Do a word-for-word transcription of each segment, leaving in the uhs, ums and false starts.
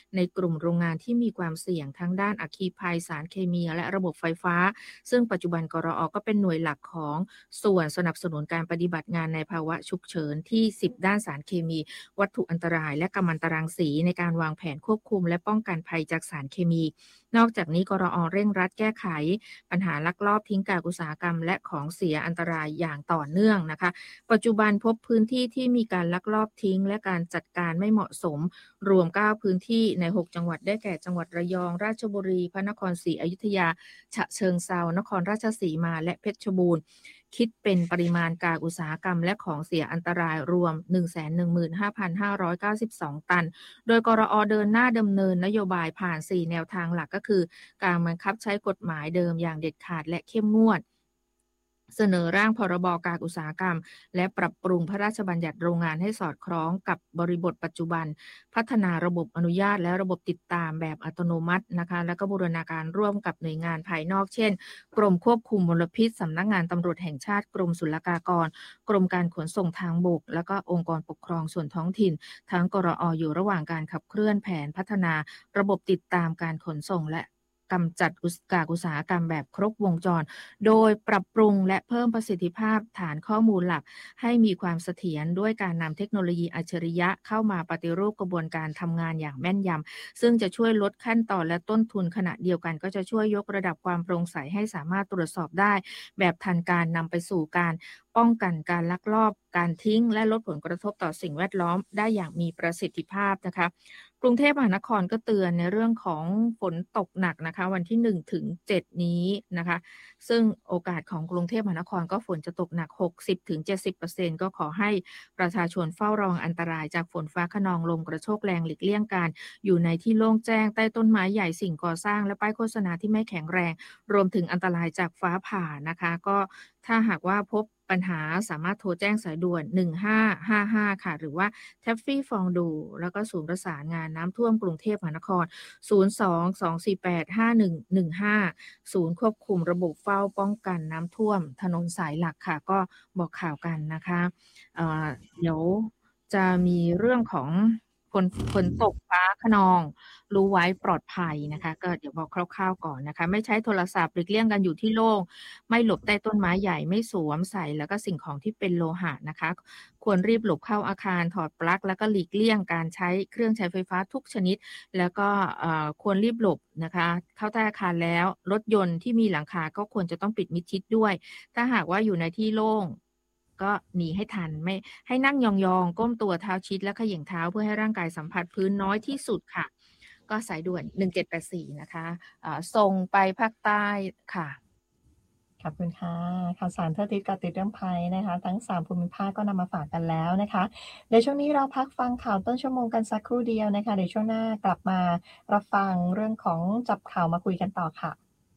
ในกลุ่มโรงงานที่มีความเสี่ยงทั้งด้านอัคคีภัยสารเคมีและระบบไฟฟ้าซึ่งปัจจุบันกรอก็เป็นหน่วยหลักของส่วนสนับสนุนการปฏิบัติงานในภาวะฉุกเฉินที่สิบด้านสารเคมีวัตถุอันตรายและกัมมันตรังสีในการวางแผนควบคุมและป้องกันภัยจากสารเคมีนอกจากนี้กรอเร่งรัดแก้ไขปัญหาลักลอบทิ้งก๊าซอุตสาหกรรมและของเสียอันตรายอย่างต่อเนื่องนะคะปัจจุบันพบพื้นที่ที่มีการลักลอบทิ้งและการจัดการไม่เหมาะสมรวมเก้าพื้นที่ในหกจังหวัดได้แก่จังหวัดระยองราชบุรีพระนครศรีอยุธยาฉะเชิงเทรานครราชสีมาและเพชรบูรณ์คิดเป็นปริมาณก๊าซอุตสาหกรรมและของเสียอันตรายรวม หนึ่งแสนหนึ่งหมื่นห้าพันห้าร้อยเก้าสิบสอง ตันโดยกรอเดินหน้าดำเนินนโยบายผ่านสี่แนวทางหลักก็คือการบังคับใช้กฎหมายเดิมอย่างเด็ดขาดและเข้มงวดเสนอร่างพรบก๊าซอุตสาหกรรมและปรับปรุงพระราชบัญญัติโรงงานให้สอดคล้องกับบริบทปัจจุบันพัฒนาระบบอนุญาตและระบบติดตามแบบอัตโนมัตินะคะและก็บูรณาการร่วมกับหน่วยงานภายนอกเช่นกรมควบคุมมลพิษสำนักงานตำรวจแห่งชาติกรมศุลกากรกรมการขนส่งทางบกและก็องค์กรปกครองส่วนท้องถิ่นทั้งกรออยู่ระหว่างการขับเคลื่อนแผนพัฒนาระบบติดตามการขนส่งและกำจัดก๊าซอุตสาหกรรมแบบครบวงจรโดยปรับปรุงและเพิ่มประสิทธิภาพฐานข้อมูลหลักให้มีความเสถียรด้วยการนำเทคโนโลยีอัจฉริยะเข้ามาปฏิรูปกระบวนการทำงานอย่างแม่นยำซึ่งจะช่วยลดขั้นตอนและต้นทุนขณะเดียวกันก็จะช่วยยกระดับความโปร่งใสให้สามารถตรวจสอบได้แบบทันการนำไปสู่การป้องกันการลักลอบการทิ้งและลดผลกระทบต่อสิ่งแวดล้อมได้อย่างมีประสิทธิภาพนะคะกรุงเทพมหานครก็เตือนในเรื่องของฝนตกหนักนะคะวันที่หนึ่งถึงเจ็ดนี้นะคะซึ่งโอกาสของกรุงเทพมหานครก็ฝนจะตกหนัก หกสิบถึงเจ็ดสิบเปอร์เซ็นต์ ก็ขอให้ประชาชนเฝ้าระวังอันตรายจากฝนฟ้าคะนองลมกระโชกแรงหลีกเลี่ยงการอยู่ในที่โล่งแจ้งใต้ต้นไม้ใหญ่สิ่งก่อสร้างและป้ายโฆษณาที่ไม่แข็งแรงรวมถึงอันตรายจากฟ้าผ่านะคะก็ถ้าหากว่าพบปัญหาสามารถโทรแจ้งสายด่วนหนึ่งห้าห้าห้าค่ะหรือว่าแท็ฟฟี่ฟองดูแล้วก็ศูนย์ประสานงานน้ำท่วมกรุงเทพมหานครศูนย์ สอง สอง สี่ แปด ห้า หนึ่ง หนึ่ง ห้าศูนย์ควบคุมระบบเฝ้าป้องกันน้ำท่วมถนนสายหลักค่ะก็บอกข่าวกันนะคะเอ่อเดี๋ยวจะมีเรื่องของฝนฝนตกฟ้าคะนองรู้ไว้ปลอดภัยนะคะก็เดี๋ยวบอกคร่าวๆก่อนนะคะไม่ใช้โทรศัพท์หลีกเลี่ยงกันอยู่ที่โล่งไม่หลบใต้ต้นไม้ใหญ่ไม่สวมใส่แล้วก็สิ่งของที่เป็นโลหะนะคะควรรีบหลบเข้าอาคารถอดปลั๊กแล้วก็หลีกเลี่ยงการใช้เครื่องใช้ไฟฟ้าทุกชนิดแล้วก็ควรรีบหลบนะคะเข้าใต้อาคารแล้วรถยนต์ที่มีหลังคาก็ควรจะต้องปิดมิดชิดด้วยถ้าหากว่าอยู่ในที่โล่งก็หนีให้ทันไม่ให้นั่งยองๆก้มตัวเท้าชิดและเขย่งเท้าเพื่อให้ร่างกายสัมผัสพื้นน้อยที่สุดค่ะก็สายด่วนหนึ่งเจ็ดแปดสี่นะคะส่งไปภาคใต้ค่ะขอบคุณค่ะข่าวสารเพื่อติดเกาะติดเรื่องภัยนะคะทั้งสามภูมิภาคก็นำมาฝากกันแล้วนะคะเดี๋ยวช่วงนี้เราพักฟังข่าวต้นชั่วโมงกันสักครู่เดียวนะคะเดี๋ยวช่วงหน้ากลับมารับฟังเรื่องของจับข่าวมาคุยกันต่อค่ะ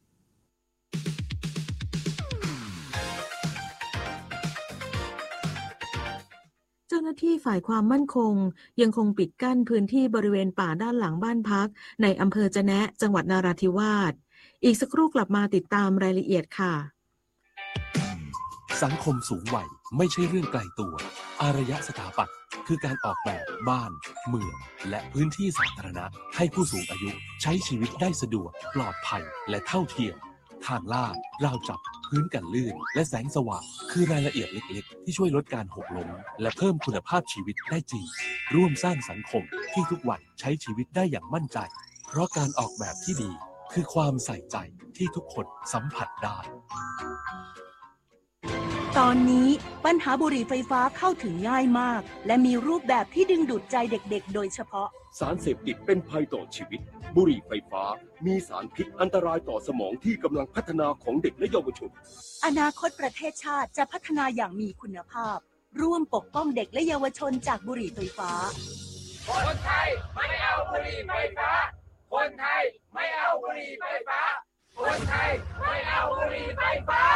เจ้าหน้าที่ฝ่ายความมั่นคงยังคงปิดกั้นพื้นที่บริเวณป่าด้านหลังบ้านพักในอำเภอจะแนะจังหวัดนราธิวาสอีกสักครู่กลับมาติดตามรายละเอียดค่ะสังคมสูงวัยไม่ใช่เรื่องไกลตัวอารยสถาปัตย์คือการออกแบบบ้านเมืองและพื้นที่สาธารณะให้ผู้สูงอายุใช้ชีวิตได้สะดวกปลอดภัยและเท่าเทียมทางลาดราวจับพื้นกันลื่นและแสงสว่างคือรายละเอียดเล็กๆที่ช่วยลดการหกล้มและเพิ่มคุณภาพชีวิตได้จริงร่วมสร้างสังคมที่ทุกวันใช้ชีวิตได้อย่างมั่นใจเพราะการออกแบบที่ดีคือความใส่ใจที่ทุกคนสัมผัสได้ตอนนี้ปัญหาบุหรี่ไฟฟ้าเข้าถึงง่ายมากและมีรูปแบบที่ดึงดูดใจเด็กๆโดยเฉพาะสารเสพติดเป็นภัยต่อชีวิตบุหรี่ไฟฟ้ามีสารพิษอันตรายต่อสมองที่กำลังพัฒนาของเด็กและเยาวชนอนาคตประเทศชาติจะพัฒนาอย่างมีคุณภาพร่วมปกป้องเด็กและเยาวชนจากบุหรี่ไฟฟ้าคนไทยไม่เอาบุหรี่ไฟฟ้าคนไทยไม่เอาบุหรี่ไฟฟ้าคนไทยไม่เอาบุหรี่ไฟฟ้า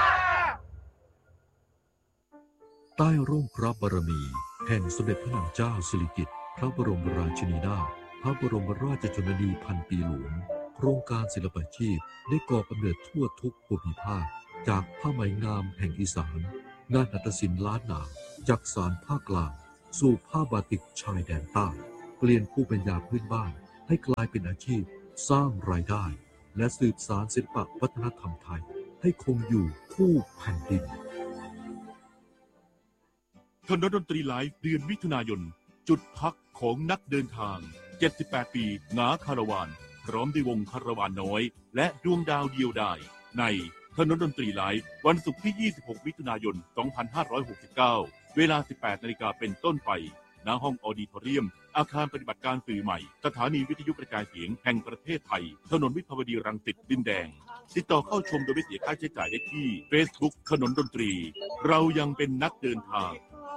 ใต้ร่มพระบารมีแห่งสมเด็จพระนางเจ้าสิริกิติ์พระบรมราชินีนาถพระบรมราชชนนีพันปีหลวงโครงการศิลปาชีพได้ก่อกำเนิดทั่วทุกภูมิภาคจากผ้าไหมงามแห่งอีสานงานหัตถศิลป์ล้านนาจากสารภาคกลางสู่ผ้าบาติกชายแดนใต้เปลี่ยนภูมิปัญญาพื้นบ้านให้กลายเป็นอาชีพสร้างรายได้และสืบสานศิลปวัฒนธรรมไทยให้คงอยู่คู่แผ่นดินถนนดนตรีไลฟ์เดือนมิถุนายนจุดพักของนักเดินทางเจ็ดสิบแปดปีหงาคาราวานพร้อมด้วยวงคาราวานน้อยและดวงดาวเดียวดายในถนนดนตรีไลฟ์วันศุกร์ที่ยี่สิบหกมิถุนายนสองพันห้าร้อยหกสิบเก้าเวลา สิบแปดนาฬิกาเป็นต้นไปณห้องออดิทอเรียมอาคารปฏิบัติการสื่อใหม่สถานีวิทยุกระจายเสียงแห่งประเทศไทยถนนวิภาวดีรังสิตดินแดงติดต่อเข้าชมโดยไม่เสียค่าใช้จ่ายได้ที่ Facebook ถนนดนตรีเรายังเป็นนักเดินทาง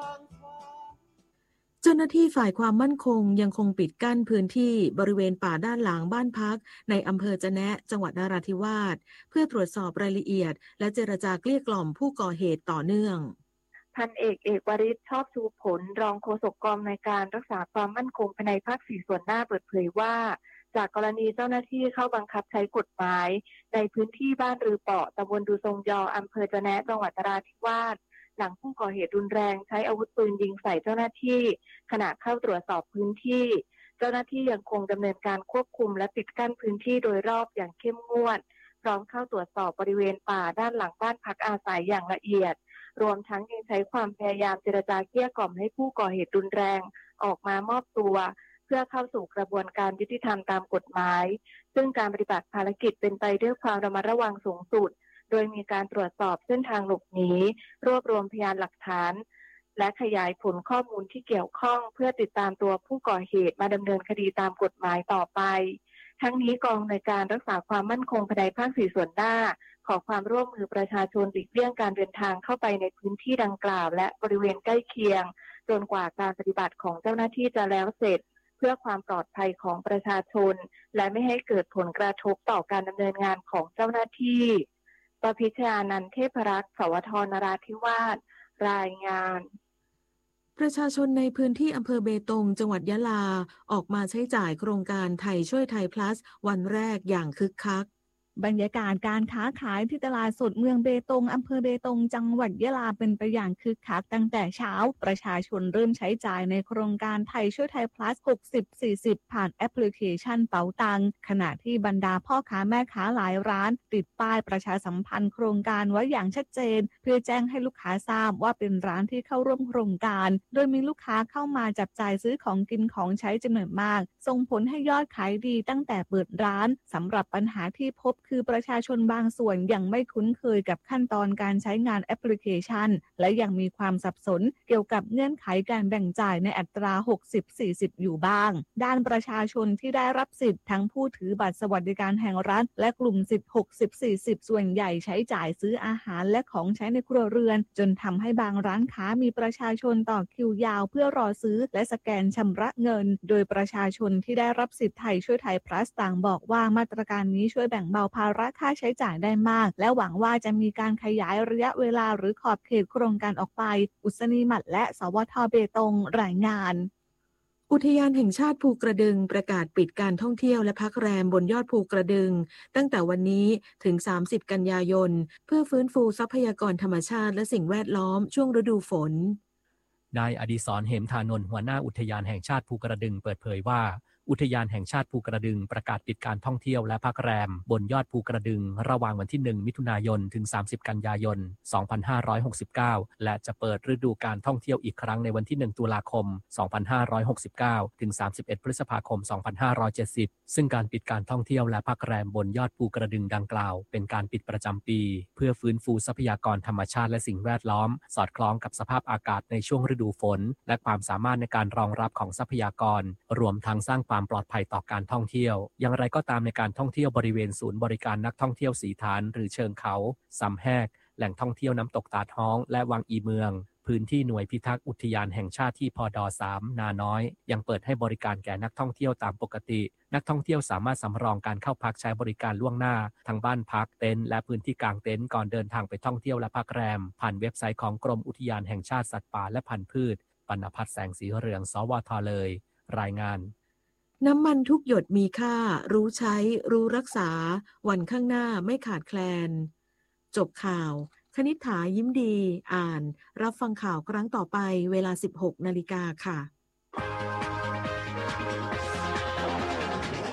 เจ้าหน้าที่ฝ่ายความมั่นคงยังคงปิดกั้นพื้นที่บริเวณป่าด้านหลังบ้านพักในอำเภอจะแนะจังหวัดนราธิวาสเพื่อตรวจสอบรายละเอียดและเจรจาเกลี้ยกล่อมผู้ก่อเหตุต่อเนื่องพันเอกเอกวริศชอบชูผลรองโฆษกกองในการรักษาความมั่นคงภายในภาคสี่ส่วนหน้าเปิดเผยว่าจากกรณีเจ้าหน้าที่เข้าบังคับใช้กฎหมายในพื้นที่บ้านรือเปาะตำบลดูทรงยออำเภอจะแนะจังหวัดนราธิวาสหลังผู้ก่อเหตุรุนแรงใช้อาวุธปืนยิงใส่เจ้าหน้าที่ขณะเข้าตรวจสอบพื้นที่เจ้าหน้าที่ยังคงดำเนินการควบคุมและปิดกั้นพื้นที่โดยรอบอย่างเข้มงวดพร้อมเข้าตรวจสอบบริเวณป่าด้านหลังบ้านพักอาศัยอย่างละเอียดรวมทั้งยังใช้ความพยายามเจรจาเกลี้ยกล่อมให้ผู้ก่อเหตุรุนแรงออกมามอบตัวเพื่อเข้าสู่กระบวนการยุติธรรมตามกฎหมายซึ่งการปฏิบัติภารกิจเป็นไปด้วยความระมัดระวังสูงสุดโดยมีการตรวจสอบเส้นทางหลบหนีรวบรวมพยานหลักฐานและขยายผลข้อมูลที่เกี่ยวข้องเพื่อติดตามตัวผู้ก่อเหตุมาดำเนินคดีตามกฎหมายต่อไปทั้งนี้กองในการรักษาความมั่นคงภายในภาคสี่ส่วนหน้าขอความร่วมมือประชาชนหลีกเลี่ยงการเดินทางเข้าไปในพื้นที่ดังกล่าวและบริเวณใกล้เคียงจนกว่าการปฏิบัติของเจ้าหน้าที่จะแล้วเสร็จเพื่อความปลอดภัยของประชาชนและไม่ให้เกิดผลกระทบต่อการดำเนินงานของเจ้าหน้าที่ปพิชญานันท์เทพรักษ์สวทนราธิวาสรายงานประชาชนในพื้นที่อำเภอเบตงจังหวัดยะลาออกมาใช้จ่ายโครงการไทยช่วยไทย plus วันแรกอย่างคึกคักบรรยากาศการค้าขายที่ตลาดสดเมืองเบตงอำเภอเบตงจังหวัดยะลาเป็นไปอย่างคึกคักตั้งแต่เช้าประชาชนเริ่มใช้จ่ายในโครงการไทยช่วยไทย plus หกสิบ สี่สิบ ผ่านแอปพลิเคชันเป๋าตังขณะที่บรรดาพ่อค้าแม่ค้าหลายร้านติดป้ายประชาสัมพันธ์โครงการไว้อย่างชัดเจนเพื่อแจ้งให้ลูกค้าทราบว่าเป็นร้านที่เข้าร่วมโครงการโดยมีลูกค้าเข้ามาจับจ่ายซื้อของกินของใช้จำนวนมากส่งผลให้ยอดขายดีตั้งแต่เปิดร้านสำหรับปัญหาที่พบคือประชาชนบางส่วนยังไม่คุ้นเคยกับขั้นตอนการใช้งานแอปพลิเคชันและยังมีความสับสนเกี่ยวกับเงื่อนไขการแบ่งจ่ายในอัตรา หกสิบ สี่สิบ อยู่บ้างด้านประชาชนที่ได้รับสิทธิ์ทั้งผู้ถือบัตรสวัสดิการแห่งรัฐและกลุ่มสิทธิ์ หกสิบ สี่สิบ ส่วนใหญ่ใช้จ่ายซื้ออาหารและของใช้ในครัวเรือนจนทำให้บางร้านค้ามีประชาชนต่อคิวยาวเพื่อรอซื้อและสแกนชำระเงินโดยประชาชนที่ได้รับสิทธิ์ไทยช่วยไทย plus ต่างบอกว่ามาตรการนี้ช่วยแบ่งเบาภาระค่าใช้จ่ายได้มากและหวังว่าจะมีการขยายระยะเวลาหรือขอบเขตโครงการออกไปอุศนีหมัดและสวทเบตงรายงานอุทยานแห่งชาติภูกระดึงประกาศปิดการท่องเที่ยวและพักแรมบนยอดภูกระดึงตั้งแต่วันนี้ถึงสามสิบกันยายนเพื่อฟื้นฟูทรัพยากรธรรมชาติและสิ่งแวดล้อมช่วงฤดูฝนนายอดิศรเหมธานนท์หัวหน้าอุทยานแห่งชาติภูกระดึงเปิดเผยว่าอุทยานแห่งชาติภูกระดึงประกาศปิดการท่องเที่ยวและพักแรมบนยอดภูกระดึงระหว่างวันที่หนึ่งมิถุนายนถึงสามสิบกันยายนสองพันห้าร้อยหกสิบเก้าและจะเปิดฤดูการท่องเที่ยวอีกครั้งในวันที่หนึ่งตุลาคมสองพันห้าร้อยหกสิบเก้าถึงสามสิบเอ็ดพฤษภาคมสองพันห้าร้อยเจ็ดสิบซึ่งการปิดการท่องเที่ยวและพักแรมบนยอดภูกระดึงดังกล่าวเป็นการปิดประจำปีเพื่อฟื้นฟูทรัพยากรธรรมชาติและสิ่งแวดล้อมสอดคล้องกับสภาพอากาศในช่วงฤดูฝนและความสามารถในการรองรับของทรัพยากรรวมทั้งสร้างความปลอดภัยต่อการท่องเที่ยวอย่างไรก็ตามในการท่องเที่ยวบริเวณศูนย์บริการนักท่องเที่ยวสีฐานหรือเชิงเขาสำแหกแหล่งท่องเที่ยวน้ำตกตาดฮ้องและวังอีเมืองพื้นที่หน่วยพิทักษ์อุทยานแห่งชาติที่พดสามนาน้อยยังเปิดให้บริการแก่นักท่องเที่ยวตามปกตินักท่องเที่ยวสามารถสำรองการเข้าพักใช้บริการล่วงหน้าทั้งบ้านพักเต็นท์และพื้นที่กางเต็นท์ก่อนเดินทางไปท่องเที่ยวและพักแรมผ่านเว็บไซต์ของกรมอุทยานแห่งชาติสัตว์ป่าและพันธุ์พืชปณภัทรแสงสีเหลืองสวทเลยรายงานน้ำมันทุกหยดมีค่ารู้ใช้รู้รักษาวันข้างหน้าไม่ขาดแคลนจบข่าวคณิษฐายิ้มดีอ่านรับฟังข่าวครั้งต่อไปเวลา สิบหกนาฬิกา นค่ะ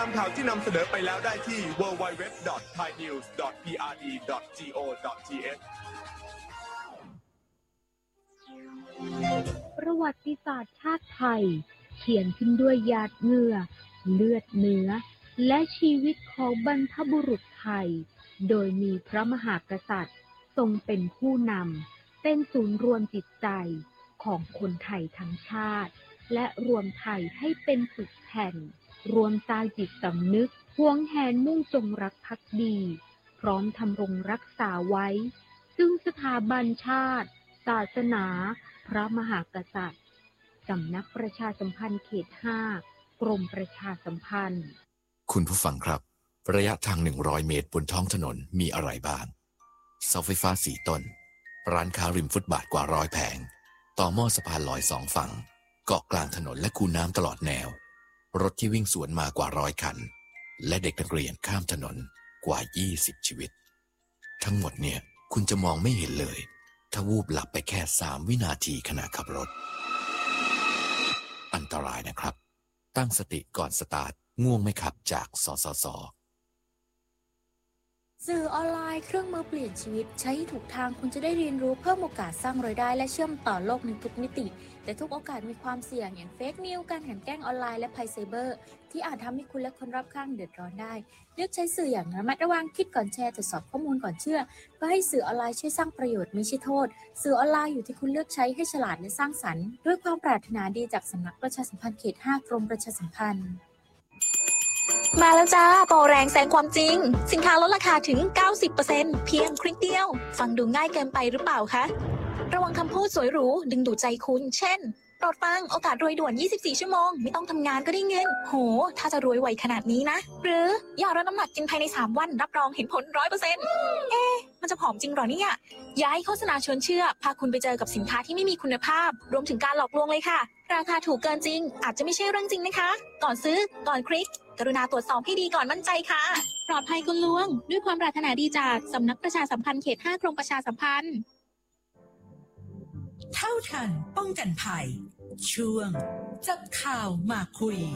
ามข่าวที่นำเสนอไปแล้วได้ที่ ดับเบิลยู ดับเบิลยู ดับเบิลยู ดอท ไทยนิวส์ ดอท พี อาร์ ดี ดอท จี โอ ดอท ที เอชประวัติศาสตร์ชาติไทยเขียนขึ้นด้วยหยาดเหงื่อเลือดเนื้อและชีวิตของบรรพบุรุษไทยโดยมีพระมหากษัตริย์ทรงเป็นผู้นำเป็นศูนย์รวมจิตใจของคนไทยทั้งชาติและรวมไทยให้เป็นปึกแผ่นรวมสร้างจิตสำนึกหวงแหนมุ่งจงรักภักดีพร้อมทำรงรักษาไว้ซึ่งสถาบันชาติศาสนาพระมหากษัตริย์สำนักประชาสัมพันธ์เขตห้ากรมประชาสัมพันธ์คุณผู้ฟังครับระยะทางหนึ่งร้อยเมตรบนท้องถนนมีอะไรบ้างเสาไฟฟ้าสี่ต้นร้านค้าริมฟุตบาทกว่าร้อยแผงต่อหม้อสะพานลอยสองฝั่งเกาะกลางถนนและคูน้ำตลอดแนวรถที่วิ่งสวนมากว่าร้อยคันและเด็กนักเรียนข้ามถนนกว่ายี่สิบชีวิตทั้งหมดเนี่ยคุณจะมองไม่เห็นเลยถ้าวูบหลับไปแค่สามวินาทีขณะขับรถอันตรายนะครับตั้งสติก่อนสตาร์ทง่วงไหมครับจากสสส. สื่อออนไลน์เครื่องมือเปลี่ยนชีวิตใช้ถูกทางคุณจะได้เรียนรู้เพิ่มโอกาสสร้างรายได้และเชื่อมต่อโลกในทุกมิติแต่ทุกโอกาสมีความเสี่ยงอย่างเฟกนิวส์การกลั่นแกล้งออนไลน์และภัยไซเบอร์ที่อาจทำให้คุณและคนรอบข้างเดือดร้อนได้เลือกใช้สื่ออย่างระมัดระวังคิดก่อนแชร์ตรวจสอบข้อมูลก่อนเชื่อเพื่อให้สื่อออนไลน์ช่วยสร้างประโยชน์ไม่ใช่โทษสื่อออนไลน์อยู่ที่คุณเลือกใช้ให้ฉลาดและสร้างสรรค์ด้วยความปรารถนาดีจากสำนักประชาสัมพันธ์เขตห้ากรมประชาสัมพันธ์มาแล้วจ้าโปรแรงแซงความจริงสินค้าลดราคาถึง เก้าสิบเปอร์เซ็นต์ เพียงคลิกเดียวฟังดูง่ายเกินไปหรือเปล่าคะระวังคำพูดสวยหรูดึงดูดใจคุณเช่นโปรดฟังโอกาสรวยด่วนยี่สิบสี่ชั่วโมงไม่ต้องทำงานก็ได้เงินโหถ้าจะรวยไวขนาดนี้นะหรืออย่าลดน้ำหนักกินภายในสามวันรับรองเห็นผล ร้อยเปอร์เซ็นต์ เอ๊ะมันจะผอมจริงหรอเนี่ยย้ายโฆษณาชวนเชื่อพาคุณไปเจอกับสินค้าที่ไม่มีคุณภาพรวมถึงการหลอกลวงเลยค่ะราคาถูกเกินจริงอาจจะไม่ใช่เรื่องจริงนะคะก่อนซื้อก่อนคลิกกรุณาตรวจสอบให้ดีก่อนมั่นใจค่ะปลอดภัยคุณลวงด้วยความปรารถนาดีจากสำนักประชาสัมพันธ์เขตห้ากรมประชาสัมพันธ์เท่าทันป้องกันภัยช่วงจับข่าวมาคุย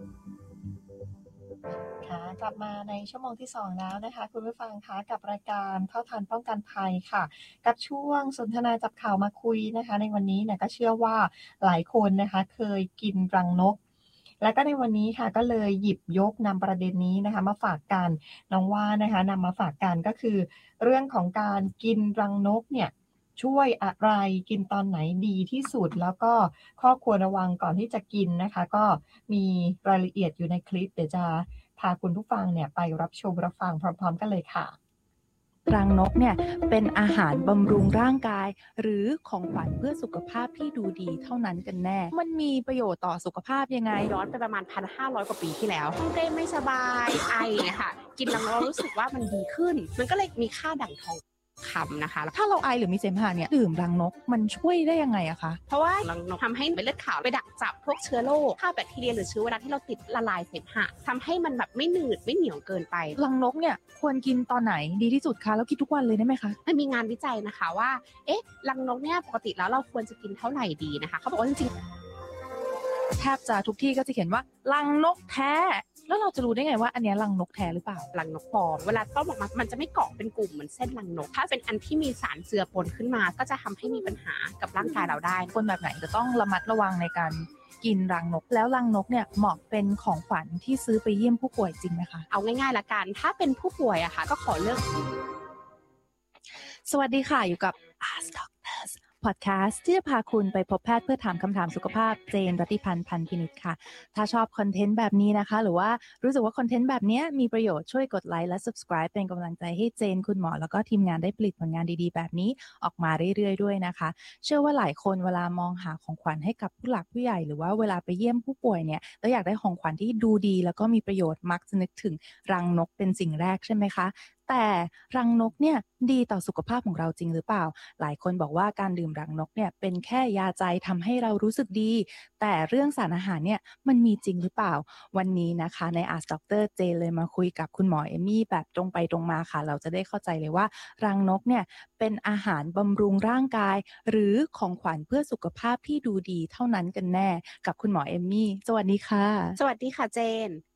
ค่ะกลับมาในชั่วโมงที่สองแล้วนะคะคุณผู้ฟังคะกับรายการเท่าทันป้องกันภัยค่ะกับช่วงสนทนาจับข่าวมาคุยนะคะในวันนี้เนี่ยก็เชื่อว่าหลายคนนะคะเคยกินรังนกและก็ในวันนี้ค่ะก็เลยหยิบยกนำประเด็นนี้นะคะมาฝากกันน้องว่านะคะนำมาฝากกันก็คือเรื่องของการกินรังนกเนี่ยช่วยอะไรกินตอนไหนดีที่สุดแล้วก็ข้อควรระวังก่อนที่จะกินนะคะก็มีรายละเอียดอยู่ในคลิปเดี๋ยวจะพาคุณผู้ฟังเนี่ยไปรับชมรับฟังพร้อมๆกันเลยค่ะรังนกเนี่ยเป็นอาหารบำรุงร่างกายหรือของขวัญเพื่อสุขภาพที่ดูดีเท่านั้นกันแน่มันมีประโยชน์ต่อสุขภาพยังไงย้อนไปประมาณ หนึ่งพันห้าร้อย กว่าปีที่แล้วต้องเต้ไม่สบายไอเนี่ยค่ะกินรังนกรู้สึกว่ามันดีขึ้นมันก็เลยมีค่าดั่งทองคำนะคะถ้าเราไอหรือมีเสมหะเนี่ยดื่มรังนกมันช่วยได้ยังไงอะคะเพราะว่ารังนกทำให้เม็ดเลือดขาวไปดักจับพวกเชื้อโรคฆ่าแบคทีเรียหรือเชื้อไวรัสที่เราติดละลายเสมหะทำให้มันแบบไม่หนืดไม่เหนียวเกินไปรังนกเนี่ยควรกินตอนไหนดีที่สุดคะแล้วกินทุกวันเลยได้ไหมคะมันมีงานวิจัยนะคะว่าเอ๊ะรังนกเนี่ยปกติแล้วเราควรจะกินเท่าไหร่ดีนะคะเขาบอกว่าจริงๆแทบจะทุกที่ก็จะเขียนว่ารังนกแท้แล้วเราจะรู้ได้ไงว่าอันนี้รังนกแท้หรือเปล่ารังนกปลอมเวลาต้มออกมามันจะไม่เกาะเป็นกลุ่มเหมือนเส้นรังนกถ้าเป็นอันที่มีสารเจือปนขึ้นมาก็จะทำให้มีปัญหากับร่างกายเราได้คนแบบไหนจะต้องระมัดระวังในการกินรังนกแล้วรังนกเนี่ยเหมาะเป็นของขวัญที่ซื้อไปเยี่ยมผู้ป่วยจริงไหมคะเอาง่ายๆละกันถ้าเป็นผู้ป่วยอะค่ะก็ขอเลือกสวัสดีค่ะอยู่กับ Ask Doctorsพอดแคสต์ที่จะพาคุณไปพบแพทย์เพื่อถามคำถามสุขภาพเจนรัติพันธ์พันพินิจค่ะถ้าชอบคอนเทนต์แบบนี้นะคะหรือว่ารู้สึกว่าคอนเทนต์แบบนี้มีประโยชน์ช่วยกดไลค์และ Subscribe เป็นกำลังใจให้เจนคุณหมอแล้วก็ทีมงานได้ผลิตผลงานดีๆแบบนี้ออกมาเรื่อยๆด้วยนะคะเชื่อว่าหลายคนเวลามองหาของขวัญให้กับผู้หลักผู้ใหญ่หรือว่าเวลาไปเยี่ยมผู้ป่วยเนี่ยแล้วอยากได้ของขวัญที่ดูดีแล้วก็มีประโยชน์มักจะนึกถึงรังนกเป็นสิ่งแรกใช่ไหมคะแต่รังนกเนี่ยดีต่อสุขภาพของเราจริงหรือเปล่าหลายคนบอกว่าการดื่มรังนกเนี่ยเป็นแค่ยาใจทำให้เรารู้สึกดีแต่เรื่องสารอาหารเนี่ยมันมีจริงหรือเปล่าวันนี้นะคะใน Ask Doctor เจเลยมาคุยกับคุณหมอเอมี่แบบตรงไปตรงมาค่ะเราจะได้เข้าใจเลยว่ารังนกเนี่ยเป็นอาหารบำรุงร่างกายหรือของขวัญเพื่อสุขภาพที่ดูดีเท่านั้นกันแน่กับคุณหมอเอมี่สวัสดีค่ะสวัสดีค่ะเจน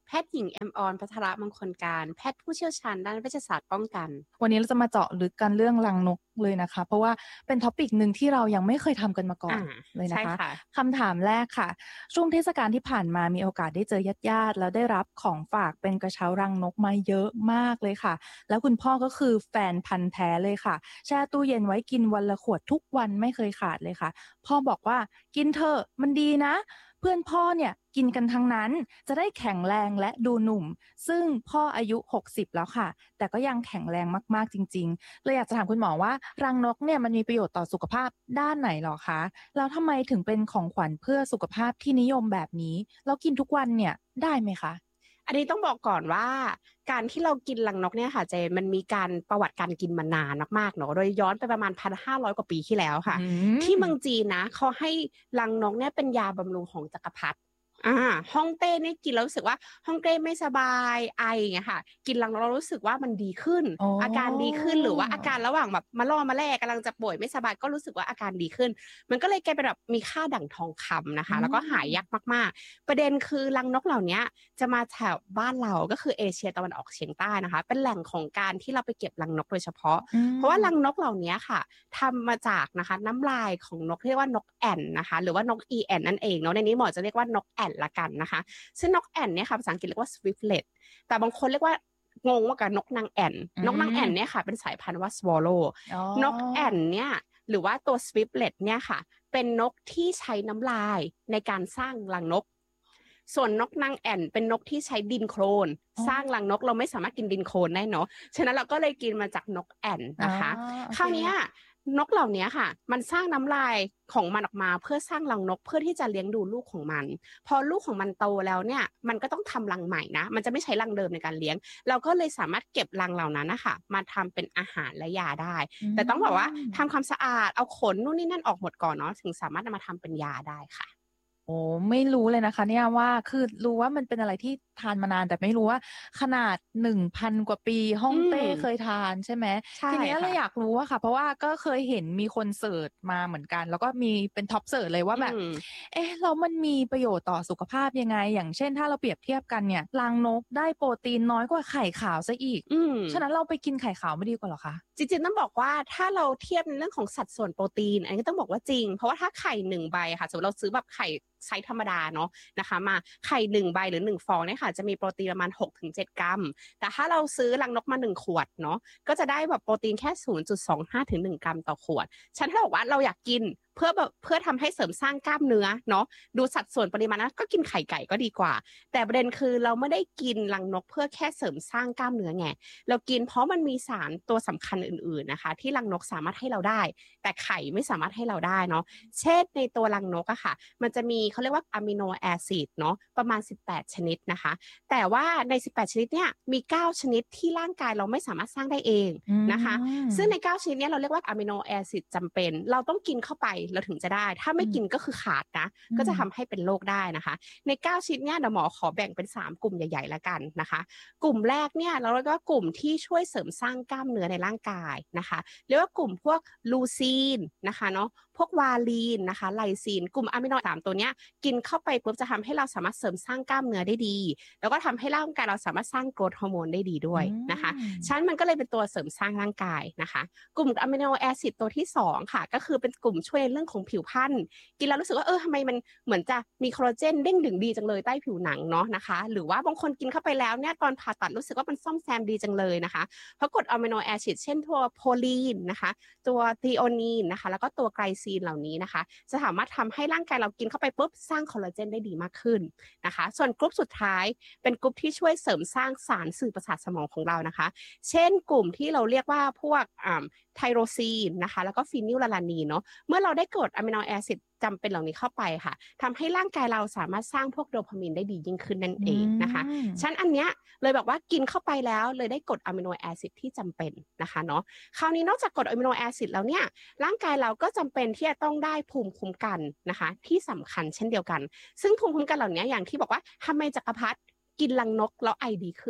แพทย์หญิงแอมออนภัทรมงคลการแพทย์ผู้เชี่ยวชาญด้านเวชศาสตร์ป้องกันวันนี้เราจะมาเจาะลึกกันเรื่องรังนกเลยนะคะเพราะว่าเป็นท็อปิกหนึ่งที่เรายังไม่เคยทำกันมาก่อนเลยนะคะคำถามแรกค่ะช่วงเทศกาลที่ผ่านมามีโอกาสได้เจอญาติๆแล้วได้รับของฝากเป็นกระเช้ารังนกมาเยอะมากเลยค่ะแล้วคุณพ่อก็คือแฟนพันธุ์แท้เลยค่ะแช่ตู้เย็นไว้กินวันละขวดทุกวันไม่เคยขาดเลยค่ะพ่อบอกว่ากินเถอะมันดีนะเพื่อนพ่อเนี่ยกินกันทั้งนั้นจะได้แข็งแรงและดูหนุ่มซึ่งพ่ออายุหกสิบแล้วค่ะแต่ก็ยังแข็งแรงมากๆจริงๆเลยอยากจะถามคุณหมอว่ารังนกเนี่ยมันมีประโยชน์ต่อสุขภาพด้านไหนหรอคะแล้วทำไมถึงเป็นของขวัญเพื่อสุขภาพที่นิยมแบบนี้แล้วกินทุกวันเนี่ยได้ไหมคะอันนี้ต้องบอกก่อนว่าการที่เรากินรังนกเนี่ยค่ะเจมันมีการประวัติการกินมานานมากๆเนาะโดยย้อนไปประมาณ หนึ่งพันห้าร้อย กว่าปีที่แล้วค่ะที่เมืองจีนนะเขาให้รังนกเนี่ยเป็นยาบำรุงของจักรพรรดิอ่าฮ่องเต้เนี่ยกินแล้วรู้สึกว่าฮ่องเต้ไม่สบายไออย่างเงี้ยค่ะกินรังนกเรารู้สึกว่ามันดีขึ้น อ, อาการดีขึ้นหรือว่าอาการระหว่างแบบมาล่อมาแลกกำลังจะป่วยไม่สบายก็รู้สึกว่าอาการดีขึ้นมันก็เลยกลายเป็นแบบมีค่าดั่งทองคำนะคะแล้วก็หายากมากๆประเด็นคือรังนกเหล่านี้จะมาแถวบ้านเราก็คือเอเชียตะวันออกเฉียงใต้นะคะเป็นแหล่งของการที่เราไปเก็บรังนกโดยเฉพาะเพราะว่ารังนกเหล่านี้ค่ะทำมาจากนะคะน้ำลายของนกเรียกว่านกแอ่นนะคะหรือว่านกอีแอนนั่นเองเนาะในนี้หมอจะเรียกว่านกแอ่นละกันนะคะซึ่งนกแอ่นเนี่ยค่ะภาษาอังกฤษเรียกว่า swiftlet แต่บางคนเรียกว่างงว่ากับนกนางแอ่นนกนางแอ่นเนี่ยค่ะเป็นสายพันธุ์ว่า swallow นกแอ่นเนี่ยหรือว่าตัว swiftlet เนี่ยค่ะเป็นนกที่ใช้น้ำลายในการสร้างรังนกส่วนนกนางแอ่นเป็นนกที่ใช้ดินโคลนสร้างรังนกเราไม่สามารถกินดินโคลนได้เนาะฉะนั้นเราก็เลยกินมาจากนกแอ่นนะคะคราวนี้นกเหล่านี้ค่ะมันสร้างน้ำลายของมันออกมาเพื่อสร้างรังนกเพื่อที่จะเลี้ยงดูลูกของมันพอลูกของมันโตแล้วเนี่ยมันก็ต้องทำรังใหม่นะมันจะไม่ใช้รังเดิมในการเลี้ยงเราก็เลยสามารถเก็บรังเหล่านั้นนะคะมาทำเป็นอาหารและยาได้แต่ต้องบอกว่าทำความสะอาดเอาขนนู่นนี่นั่นออกหมดก่อนเนาะถึงสามารถนำมาทำเป็นยาได้ค่ะโอ้ไม่รู้เลยนะคะเนี่ยว่าคือรู้ว่ามันเป็นอะไรที่ทานมานานแต่ไม่รู้ว่าขนาด หนึ่งพัน กว่าปีฮ่องเต้เคยทานใช่ไหมทีนี้เราอยากรู้อะค่ะเพราะว่าก็เคยเห็นมีคนเสิร์ชมาเหมือนกันแล้วก็มีเป็นท็อปเสิร์ชเลยว่าแบบเอ๊ะแล้วมันมีประโยชน์ต่อสุขภาพยังไงอย่างเช่นถ้าเราเปรียบเทียบกันเนี่ยรังนกได้โปรตีนน้อยกว่าไข่ขาวซะอีกฉะนั้นเราไปกินไข่ขาวไม่ดีกว่าหรอคะจริงๆต้องบอกว่าถ้าเราเทียบในเรื่องของสัดส่วนโปรตีนอันนี้ต้องบอกว่าจริงเพราะว่าถ้าไข่หนึ่งใบค่ะสมมติเราซื้อแบบไข่ไซส์ธรรมดาเนาะนะคะมาไข่หนึ่งใบหรือหนึ่งฟองเนี่ยค่ะจะมีโปรตีนประมาณ หกถึงเจ็ด กรัมแต่ถ้าเราซื้อรังนกมาหนึ่งขวดเนาะก็จะได้แบบโปรตีนแค่ ศูนย์จุดสองห้า ถึงหนึ่งกรัมต่อขวดฉันถ้าบอกว่าเราอยากกินเพื่อแบบเพื่อทำให้เสริมสร้างกล้ามเนื้อเนาะดูสัดส่วนปริมาณนะก็กินไข่ไก่ก็ดีกว่าแต่ประเด็นคือเราไม่ได้กินรังนกเพื่อแค่เสริมสร้างกล้ามเนื้อไงเรากินเพราะมันมีสารตัวสำคัญอื่นๆนะคะที่รังนกสามารถให้เราได้แต่ไข่ไม่สามารถให้เราได้เนาะเช่นในตัวรังนกอะค่ะมันจะมีเขาเรียกว่าอะมิโนแอซิดเนาะประมาณสิบแปดชนิดนะคะแต่ว่าในสิบแปดชนิดเนี่ยมีเก้าชนิดที่ร่างกายเราไม่สามารถสร้างได้เองนะคะซึ่งในเก้าชนิดเนี่ยเราเรียกว่าอะมิโนแอซิดจำเป็นเราต้องกินเข้าไปเราถึงจะได้ถ้าไม่กินก็คือขาดนะก็จะทำให้เป็นโรคได้นะคะในเก้าชนิดเนี่ยเดี๋ยวหมอขอแบ่งเป็นสามกลุ่มใหญ่ๆละกันนะคะกลุ่มแรกเนี่ยเราเรียกว่ากลุ่มที่ช่วยเสริมสร้างกล้ามเนื้อในร่างกายนะคะเรียกว่ากลุ่มพวกลูซีนนะคะเนาะพวกวาลีนนะคะไลซีนกลุ่มอะมิโนสามตัวเนี้ยกินเข้าไปปุ๊บจะทำให้เราสามารถเสริมสร้างกล้ามเนื้อได้ดีแล้วก็ทำให้ร่างกายเราสามารถสร้างโกรทฮอร์โมนได้ดีด้วยนะคะฉะนั้นมันก็เลยเป็นตัวเสริมสร้างร่างกายนะคะกลุ่มอะมิโนแอซิดตัวที่สองค่ะก็คือเป็นกลุ่มช่วยเรื่องของผิวพรรณกินแล้วรู้สึกว่าเออทำไมมันเหมือนจะมีคอลลาเจนเด้งดึงดีจังเลยใต้ผิวหนังเนาะนะคะหรือว่าบางคนกินเข้าไปแล้วเนี่ยตอนผ่าตัดรู้สึกว่ามันซ่อมแซมดีจังเลยนะคะเพราะกรดอะมิโนแอซิดเช่นตัวโพลีนนะคะตัวทรีโอนีนนะคะแล้วก็ตัวไกลซีนเหล่านี้นะคะจะสามารถทำให้ร่างกายเรากินเข้าไปปุ๊บสร้างคอลลาเจนได้ดีมากขึ้นนะคะส่วนกลุ่มสุดท้ายเป็นกลุ่มที่ช่วยเสริมสร้างสารสื่อประสาทสมองของเรานะคะเช่นกลุ่มที่เราเรียกว่าพวกอ่าไทโรซีนนะคะแล้วก็ฟีนิลลาลานีนเนาะเมื่อเราได้กรดอะมิโนแอซิดจำเป็นเหล่านี้เข้าไปค่ะทำให้ร่างกายเราสามารถสร้างพวกโดพามีนได้ดียิ่งขึ้นนั่นเองนะคะฉะนั้นอันเนี้ยเลยบอกว่ากินเข้าไปแล้วเลยได้กรดอะมิโนแอซิดที่จำเป็นนะคะเนาะคราวนี้นอกจากกรดอะมิโนแอซิดแล้วเนี่ยร่างกายเราก็จำเป็นที่จะต้องได้ภูมิคุ้มกันนะคะที่สำคัญเช่นเดียวกันซึ่งภูมิคุ้มกันเหล่านี้อย่างที่บอกว่าทำไมจักรพรรดิกินรังนกแล้วไอดีขึ้น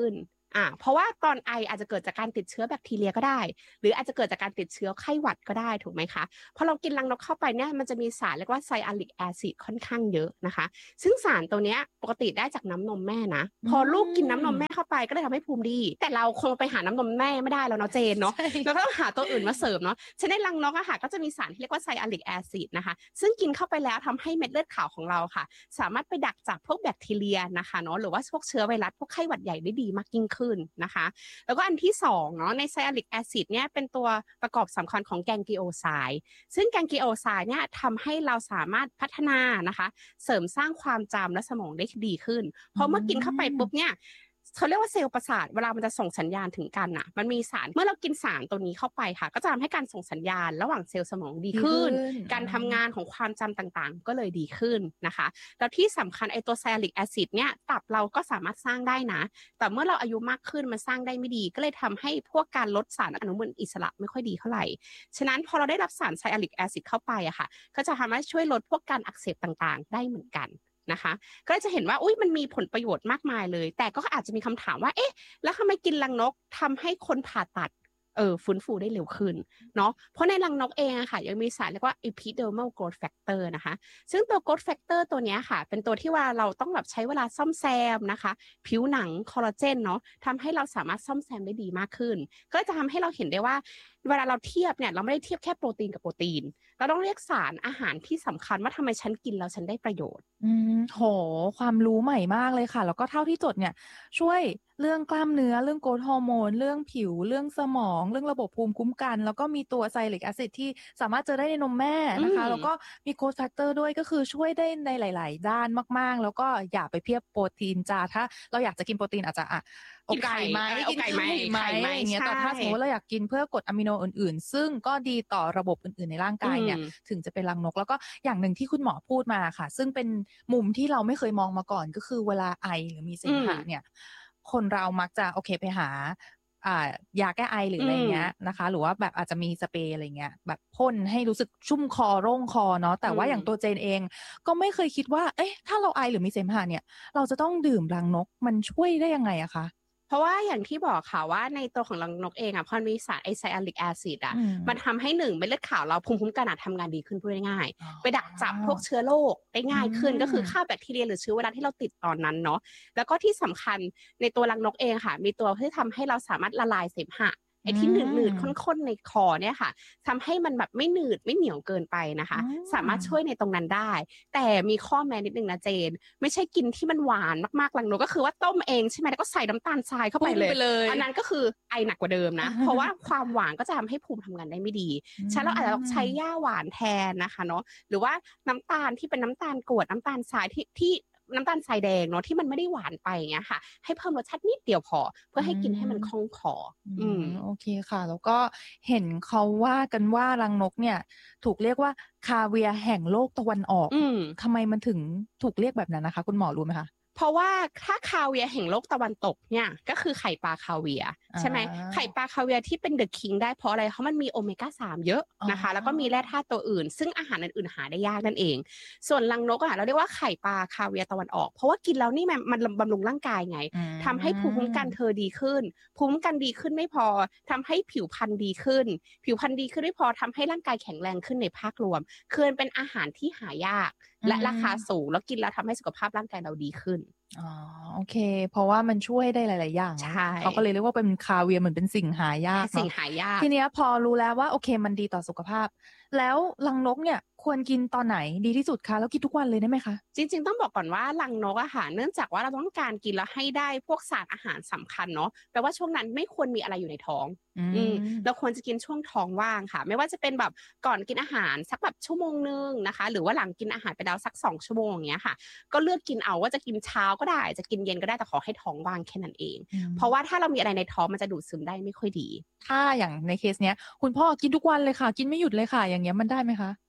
อ่าเพราะว่าตอนไออาจจะเกิดจากการติดเชื้อแบคทีเรียก็ได้หรืออาจจะเกิดจากการติดเชื้อไข้หวัดก็ได้ถูกไหมคะพอเรากินรังนกเข้าไปเนี่ยมันจะมีสารเรียกว่าไซอาลิกแอซิดค่อนข้างเยอะนะคะซึ่งสารตัวเนี้ยปกติได้จากน้ำนมแม่นะพอลูกกินน้ำนมแม่เข้าไปก็เลยทำให้ภูมิดีแต่เราคงไปหาน้ำนมแม่ไม่ได้แล้วเนาะเจนเนาะเราก็ต้องหาตัวอื่นมาเสริมเนาะฉะนั้นรังนกอะค่ะก็จะมีสารที่เรียกว่าไซอาลิกแอซิดนะคะซึ่งกินเข้าไปแล้วทำให้เม็ดเลือดขาวของเราค่ะสามารถไปดักจับพวกแบคทีเรียนะคะเนาะหรือว่าพวกเชื้อไวรัสพวกไข้หวัดใหญ่ได้ดีมากยิ่งขึ้นนะคะแล้วก็อันที่สองเนาะในไซอาลิกแอซิดเนี่ยเป็นตัวประกอบสำคัญของแกงกิโอไซด์ซึ่งแกงกิโอไซด์เนี่ยทำให้เราสามารถพัฒนานะคะเสริมสร้างความจำและสมองได้ดีขึ้นเพราะเมื่อกินเข้าไปปุ๊บเนี่ยเขาเรียกว่าเซลล์ประสาทเวลามันจะส่งสัญญาณถึงกันน่ะมันมีสารเมื่อเรากินสารตัวนี้เข้าไปค่ะก็จะทำให้การส่งสัญญาณระหว่างเซลล์สมองดีขึ้นการทำงานของความจำต่างๆก็เลยดีขึ้นนะคะแล้วที่สำคัญไอตัวไซอาลิกแอซิดเนี่ยตับเราก็สามารถสร้างได้นะแต่เมื่อเราอายุมากขึ้นมันสร้างได้ไม่ดีก็เลยทำให้พวกการลดสารอนุมูลอิสระไม่ค่อยดีเท่าไหร่ฉะนั้นพอเราได้รับสารไซอาลิกแอซิดเข้าไปอะค่ะก็จะทำให้ช่วยลดพวกการอักเสบต่างๆได้เหมือนกันนะคะก็จะเห็นว่าอุ๊ยมันมีผลประโยชน์มากมายเลยแต่ก็อาจจะมีคำถามว่าเอ๊ะแล้วทำไมกินรังนกทำให้คนผ่าตัดเออฟื้นฟูได้เร็วขึ้นเนาะเพราะในรังนกเองอะค่ะยังมีสารเรียกว่า epidermal growth factor นะคะซึ่งตัว growth factor ตัวนี้ค่ะเป็นตัวที่ว่าเราต้องแบบใช้เวลาซ่อมแซมนะคะผิวหนังคอลลาเจนเนาะทำให้เราสามารถซ่อมแซมได้ดีมากขึ้นก็จะทำให้เราเห็นได้ว่าเวลาเราเทียบเนี่ยเราไม่ได้เทียบแค่โปรตีนกับโปรตีนเราต้องเรียกสารอาหารที่สำคัญว่าทำไมฉันกินแล้วฉันได้ประโยชน์อืมโหความรู้ใหม่มากเลยค่ะแล้วก็เท่าที่จดเนี่ยช่วยเรื่องกล้ามเนื้อเรื่องโกรทฮอร์โมนเรื่องผิวเรื่องสมองเรื่องระบบภูมิคุ้มกันแล้วก็มีตัวไซลิกแอซิดที่สามารถเจอได้ในนมแม่นะคะแล้วก็มีโกรทแฟกเตอร์ด้วยก็คือช่วยได้ในหลายๆด้านมากๆแล้วก็อย่าไปเพียบโปรตีนจ้าถ้าเราอยากจะกินโปรตีนอาจจะอ่ะอกไก่ไหมกินไข่ไหมอย่างเงี้ยแต่ถ้าสมมติเราอยากกินเพื่อกรดอะมิโนอื่นๆซึ่งก็ดีต่อระบบอื่นๆในร่างกายเนี่ยถึงจะเป็นรังนกแล้วก็อย่างหนึ่งที่คุณหมอพูดมาค่ะซึ่งเป็นมุมที่เราไม่เคยมองมาก่อนก็คือเวลาไอหรือมีเสมหะเนี่ยคนเรามักจะโอเคไปหาอ่ายาแก้ไอหรืออะไรเงี้ยนะคะหรือว่าแบบอาจจะมีสเปรย์อะไรเงี้ยแบบพ่นให้รู้สึกชุ่มคอโล่งคอเนาะแต่ว่าอย่างตัวเจนเองก็ไม่เคยคิดว่าเอ๊ะถ้าเราไอหรือมีเสมหะเนี่ยเราจะต้องดื่มรังนกมันช่วยได้ยังไงอะคะเพราะว่าอย่างที่บอกค่ะว่าในตัวของรังนกเองอ่ะพอมีสารไอไซอาลิกแอซิดอ่ะมันทำให้หนึ่งเม็ดเลือดขาวเราภูมิคุ้มกันทำงานดีขึ้นพูดง่ายๆไปดักจับพวกเชื้อโรคได้ง่ายขึ้นก็คือฆ่าแบคทีเรียหรือเชื้อไวรัสที่เราติดตอนนั้นเนาะแล้วก็ที่สำคัญในตัวรังนกเองค่ะมีตัวที่ทำให้เราสามารถละลายเสมหะไอ้ที่หนืดหนืดข้นๆในคอเนี่ยค่ะทำให้มันแบบไม่หนืดไม่เหนียวเกินไปนะคะสามารถช่วยในตรงนั้นได้แต่มีข้อแม้นิดนึงนะเจนไม่ใช่กินที่มันหวานมากๆรังนกก็คือว่าต้มเองใช่ไหมแล้วก็ใส่น้ำตาลทรายเข้าไปเลยอันนั้นก็คือไอหนักกว่าเดิมนะ เพราะว่าความหวานก็จะทำให้ภูมิทำงานได้ไม่ดีฉะนั้นเราอาจจะต้องใช้หญ้าหวานแทนนะคะเนาะหรือว่าน้ำตาลที่เป็นน้ำตาลกรวดน้ำตาลทรายที่ที่น้ำตาลทรายแดงเนาะที่มันไม่ได้หวานไปอย่างเงี้ยค่ะให้เพิ่มรสชาตินิดเดียวพอเพื่อให้กินให้มันคล่องคออืมโอเคค่ะแล้วก็เห็นเขาว่ากันว่ารังนกเนี่ยถูกเรียกว่าคาเวียร์แห่งโลกตะวันออกทำไมมันถึงถูกเรียกแบบนั้นนะคะคุณหมอรู้ไหมคะเพราะว่าถ้าคาเวียร์แห่งโลกตะวันตกเนี่ยก็คือไข่ปลาคาเวียร์ใช่ไหมไข่ปลาคาเวียร์ที่เป็นเดอะคิงได้เพราะอะไรเพราะมันมีโอเมก้าสามเยอะนะคะแล้วก็มีแร่ธาตุตัวอื่นซึ่งอาหารอื่นๆหาได้ยากนั่นเองส่วนรังนกอ่ะเราเรียกว่าไข่ปลาคาเวียร์ตะวันออกเพราะว่ากินแล้วนี่มันมันบำรุงร่างกายไงทำให้ภูมิคุ้มกันเธอดีขึ้นภูมิคุ้มกันดีขึ้นไม่พอทำให้ผิวพรรณดีขึ้นผิวพรรณดีขึ้นไม่พอทำให้ร่างกายแข็งแรงขึ้นในภาครวมคือเป็นอาหารที่หายากและราคาสูงแล้วกินแล้วทำให้สุขภาพร่างกายเราดีขึ้นอ๋อโอเคเพราะว่ามันช่วยได้หลายๆอย่างเขาก็เลยเรียกว่าเป็นคาเวียร์เหมือนเป็นสิ่งหายากสิ่งหายากทีเนี้ยพอรู้แล้วว่าโอเคมันดีต่อสุขภาพแล้วรังนกเนี่ยควรกินตอนไหนดีที่สุดคะแล้วกินทุกวันเลยได้ไหมคะจริงๆต้องบอกก่อนว่ารังนกอาหารเนื่องจากว่าเราต้องการกินแล้วให้ได้พวกสารอาหารสำคัญเนาะแปลว่าช่วงนั้นไม่ควรมีอะไรอยู่ในท้องอืมเราควรจะกินช่วงท้องว่างค่ะไม่ว่าจะเป็นแบบก่อนกินอาหารสักแบบชั่วโมงนึงนะคะหรือว่าหลังกินอาหารไปแล้วสักสองชั่วโมงอย่างเงี้ยค่ะก็เลือกกินเอาว่าจะกินเช้าก็ได้จะกินเย็นก็ได้แต่ขอให้ท้องว่างแค่นั้นเองเพราะว่าถ้าเรามีอะไรในท้องมันจะดูดซึมได้ไม่ค่อยดีถ้าอย่างในเคสเนี้ยคุณพ่อกินทุกวันเลยค่ะกินไม่หยุดเลยค่ะอย่างเงี้ยมันได้ไหมคะ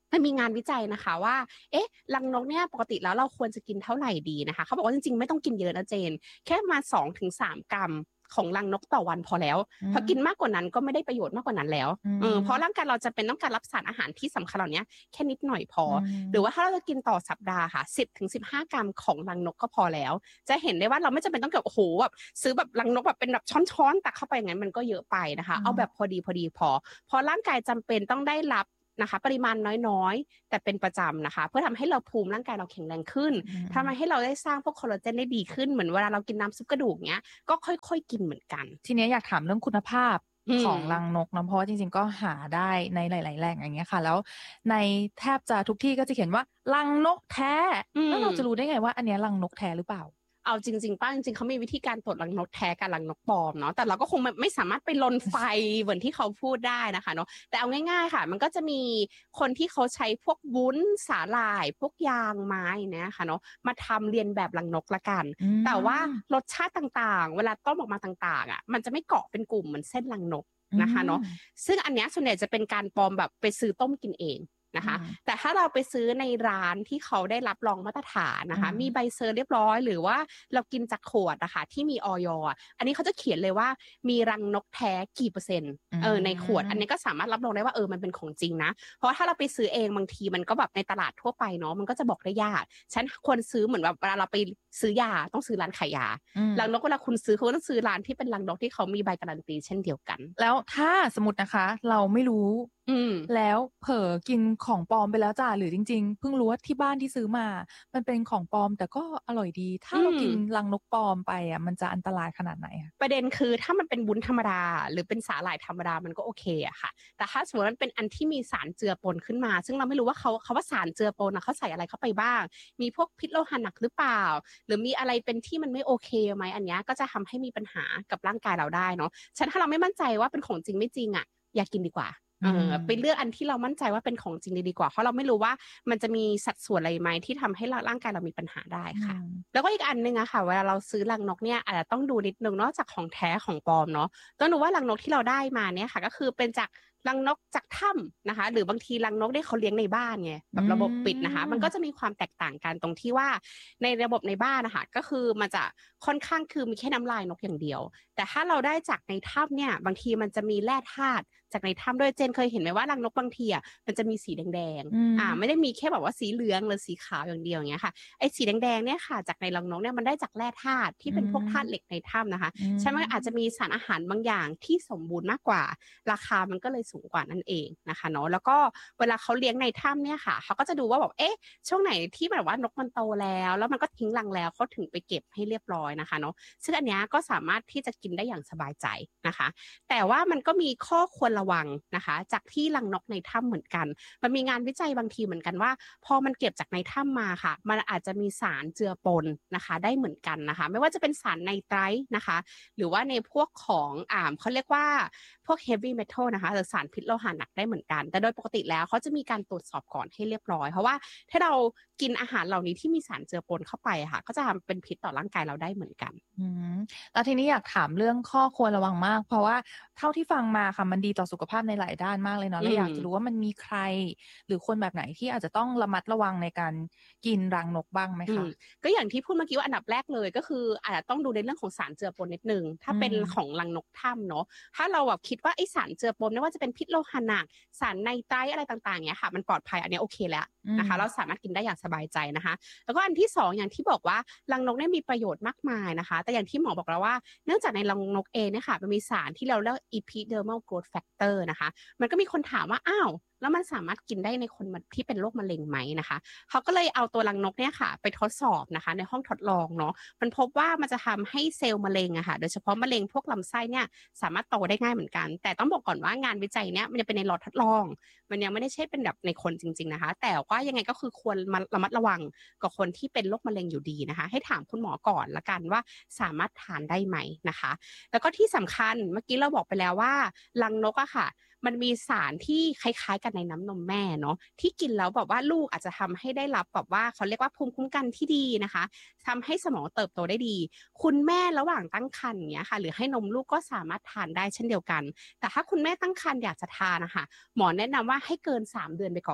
มันมีงานวิจัยนะคะว่าเอ๊ะรังนกเนี่ยปกติแล้วเราควรจะกินเท่าไหร่ดีนะคะเขาบอกว่าจริงๆไม่ต้องกินเยอะนะเจนแค่มา สองถึงสาม กรัมของรังนกต่อวันพอแล้วพอกินมากกว่านั้นก็ไม่ได้ประโยชน์มากกว่านั้นแล้วเออเพราะร่างกายเราจะเป็นต้องการรับสารอาหารที่สำคัญเหล่านี้แค่นิดหน่อยพอหรือว่าถ้าเราจะกินต่อสัปดาห์ค่ะ สิบถึงสิบห้า กรัมของรังนกก็พอแล้วจะเห็นได้ว่าเราไม่จำเป็นต้องแบบโอ้โหแบบซื้อแบบรังนกแบบเป็นแบบช้อนๆตักเข้าไปอย่างนั้นมันก็เยอะไปนะคะเอาแบบพอดีพอดีพอพอร่างกายจำเป็นต้องได้รับนะคะปริมาณน้อยๆแต่เป็นประจำนะคะเพื่อทำให้เราภูมิร่างกายเราแข็งแรงขึ้นทำให้เราได้สร้างพวกคอลลาเจนได้ดีขึ้นเหมือนเวลาเรากินน้ำซุปกระดูกเนี้ยก็ค่อยๆกินเหมือนกันทีนี้อยากถามเรื่องคุณภาพของรังนกนะเพราะว่าจริงๆก็หาได้ในหลายๆแหล่งอย่างเงี้ยค่ะแล้วในแทบจะทุกที่ก็จะเขียนว่ารังนกแท้แล้วเราจะรู้ได้ไงว่าอันนี้รังนกแท้หรือเปล่าเอาจริงๆป้าจริงๆเขามีวิธีการตรวจรังนกแท้กับรังนกปลอมเนาะแต่เราก็คงไม่สามารถไปลนไฟเหมือนที่เขาพูดได้นะคะเนาะแต่เอาง่ายๆค่ะมันก็จะมีคนที่เขาใช้พวกวุ้นสาหร่ายพวกยางไม้เนี่ยค่ะเนาะมาทำเรียนแบบรังนกละกันแต่ว่ารสชาติต่างๆเวลาต้มออกมาต่างๆอ่ะมันจะไม่เกาะเป็นกลุ่มเหมือนเส้นรังนกนะคะเนาะซึ่งอันนี้ส่วนใหญ่จะเป็นการปลอมแบบไปซื้อต้มกินเองนะคะแต่ถ้าเราไปซื้อในร้านที่เขาได้รับรองมาตรฐานนะคะมีใบเซอร์เรียบร้อยหรือว่าเรากินจากขวดนะคะที่มีอย.อันนี้เขาจะเขียนเลยว่ามีรังนกแท้กี่เปอร์เซ็นต์เออในขวดอันนี้ก็สามารถรับรองได้ว่าเออมันเป็นของจริงนะเพราะถ้าเราไปซื้อเองบางทีมันก็แบบในตลาดทั่วไปเนาะมันก็จะบอกได้ยากฉันควรซื้อเหมือนแบบเวลาเราไปซื้อยาต้องซื้อร้านขายยารังนกเวลาคุณซื้อเขาต้องซื้อร้านที่เป็นรังนกที่เขามีใบการันตีเช่นเดียวกันแล้วถ้าสมมตินะคะเราไม่รู้แล้วเผลอกินของปลอมไปแล้วจ้าหรือจริงๆเพิ่งรู้ว่าที่บ้านที่ซื้อมามันเป็นของปลอมแต่ก็อร่อยดีถ้าเรากินรังนกปลอมไปอ่ะมันจะอันตรายขนาดไหนคะประเด็นคือถ้ามันเป็นวุ้นธรรมดาหรือเป็นสาหร่ายธรรมดามันก็โอเคอะค่ะแต่ถ้าสมมติมันเป็นอันที่มีสารเจือปนขึ้นมาซึ่งเราไม่รู้ว่าเขาเขาว่าสารเจือปนนะเขาใส่อะไรเข้าไปบ้างมีพวกพิษโลหะหนักหรือเปล่าหรือมีอะไรเป็นที่มันไม่โอเคไหมอันนี้ก็จะทำให้มีปัญหากับร่างกายเราได้เนาะฉะนั้นถ้าเราไม่มั่นใจว่าเป็นของจริงไม่จริงอะอย่ากินดีกว่าเออไปเลือกอันที่เรามั่นใจว่าเป็นของจริงดีกว่าเพราะเราไม่รู้ว่ามันจะมีสัดส่วนอะไรไหมที่ทำให้ร่างกายเรามีปัญหาได้ค่ะแล้วก็อีกอันนึงอะค่ะเวลาเราซื้อรังนกเนี่ยอาจจะต้องดูนิดนึงนอกจากของแท้ของปลอมเนาะต้องดูว่ารังนกที่เราได้มาเนี่ยค่ะก็คือเป็นจากรังนกจากถ้ำนะคะหรือบางทีรังนกได้เขาเลี้ยงในบ้านไงแบบระบบปิดนะคะมันก็จะมีความแตกต่างกันตรงที่ว่าในระบบในบ้านนะคะก็คือมันจะค่อนข้างคือมีแค่น้ำลายนกอย่างเดียวแต่ถ้าเราได้จากในถ้ำเนี่ยบางทีมันจะมีแร่ธาตุจากในถ้ำด้วยเจนเคยเห็นไหมว่ารังนกบางทีอ่ะมันจะมีสีแดงๆอ่าไม่ได้มีแค่แบบว่าสีเหลืองหรือสีขาวอย่างเดียวอย่างเงี้ยค่ะไอ้สีแดงๆเนี่ยค่ะจากในรังนกเนี่ยมันได้จากแร่ธาตุที่เป็นพวกธาตุเหล็กในถ้ำนะคะใช่ไหมอาจจะมีสารอาหารบางอย่างที่สมบูรณ์มากกว่าราคามันก็เลยสูงกว่านั่นเองนะคะเนาะแล้วก็เวลาเขาเลี้ยงในถ้ำเนี่ยค่ะเขาก็จะดูว่าแบบเอ๊ะช่วงไหนที่แบบว่านกมันโตแล้วแล้วมันก็ทิ้งรังแล้วเขาถึงไปเก็บให้เรียบร้อยนะคะเนาะซึ่งอันเนี้ยก็สามารถที่จะกินได้อย่างสบายใจนะคะแต่ว่ามันก็มีข้อควรระวังนะคะจากที่รังนกในถ้ำเหมือนกันมันมีงานวิจัยบางทีเหมือนกันว่าพอมันเก็บจากในถ้ำมาค่ะมันอาจจะมีสารเจือปนนะคะได้เหมือนกันนะคะไม่ว่าจะเป็นสารไนไตรท์นะคะหรือว่าในพวกของอ่าเขาเรียกว่าพวก heavy metal นะคะหรือสารพิษโลหะหนักได้เหมือนกันแต่โดยปกติแล้วเขาจะมีการตรวจสอบก่อนให้เรียบร้อยเพราะว่าถ้าเรากินอาหารเหล่านี้ที่มีสารเจือปนเข้าไปค่ะก็จะทำเป็นพิษต่อร่างกายเราได้เหมือนกันอืมแล้วทีนี้อยากถามเรื่องข้อควรระวังมากเพราะว่าเท่าที่ฟังมาค่ะมันดีต่อสุขภาพในหลายด้านมากเลยเนาะแล้วอยากจะรู้ว่ามันมีใครหรือคนแบบไหนที่อาจจะต้องระมัดระวังในการกินรังนกบ้างไหมคะก็อย่างที่พูดเมื่อกี้ว่าอันดับแรกเลยก็คืออาจจะต้องดูในเรื่องของสารเจือปนนิดนึงถ้าเป็นของรังนกถ้ำเนาะถ้าเราแบบคิดว่าไอสารเจือปนไม่ว่าจะเป็นพิษโลหะหนักสารไนไตรท์อะไรต่างๆเนี้ยค่ะมันปลอดภัยอันนี้โอเคแล้วนะคะเราสามารถกินได้อย่างสบายใจนะคะแล้วก็อันที่สองอย่างที่บอกว่ารังนกเนี่ยมีประโยชน์มากมายนะคะแต่อย่างที่หมอบอกแล้วว่าเนื่องจากในรังนกเองเนี่ยค่ะมันมีสารที่เราเรียก epidermal growth factor นะคะมันก็มีคนถามว่าอ้าวแล้วมันสามารถกินได้ในคนที่เป็นโรคมะเร็งไหมนะคะเขาก็เลยเอาตัวรังนกเนี่ยค่ะไปทดสอบนะคะในห้องทดลองเนาะมันพบว่ามันจะทำให้เซลล์มะเร็งอะค่ะโดยเฉพาะมะเร็งพวกลำไส้เนี่ยสามารถโตได้ง่ายเหมือนกันแต่ต้องบอกก่อนว่างานวิจัยเนี่ยมันจะเป็นในหลอดทดลองมันยังไม่ได้ใช่เป็นแบบในคนจริงๆนะคะแต่ว่ายังไงก็คือควรระมัดระวังกับคนที่เป็นโรคมะเร็งอยู่ดีนะคะให้ถามคุณหมอก่อนละกันว่าสามารถทานได้ไหมนะคะแล้วก็ที่สำคัญเมื่อกี้เราบอกไปแล้วว่ารังนกอะค่ะมันมีสารที่คล้ายๆกันในน้ำนมแม่เนาะที่กินแล้วแบบว่าลูกอาจจะทำให้ได้รับแบบว่าเขาเรียกว่าภูมิคุ้มกันที่ดีนะคะทำให้สมองเติบโตได้ดีคุณแม่ระหว่างตั้งครรภ์อย่างเงี้ยค่ะหรือให้นมลูกก็สามารถทานได้เช่นเดียวกันแต่ถ้าคุณแม่ตั้งครรภ์อยากจะทานนะคะหมอแนะนำว่าให้เกินสามเดือนไปก่อน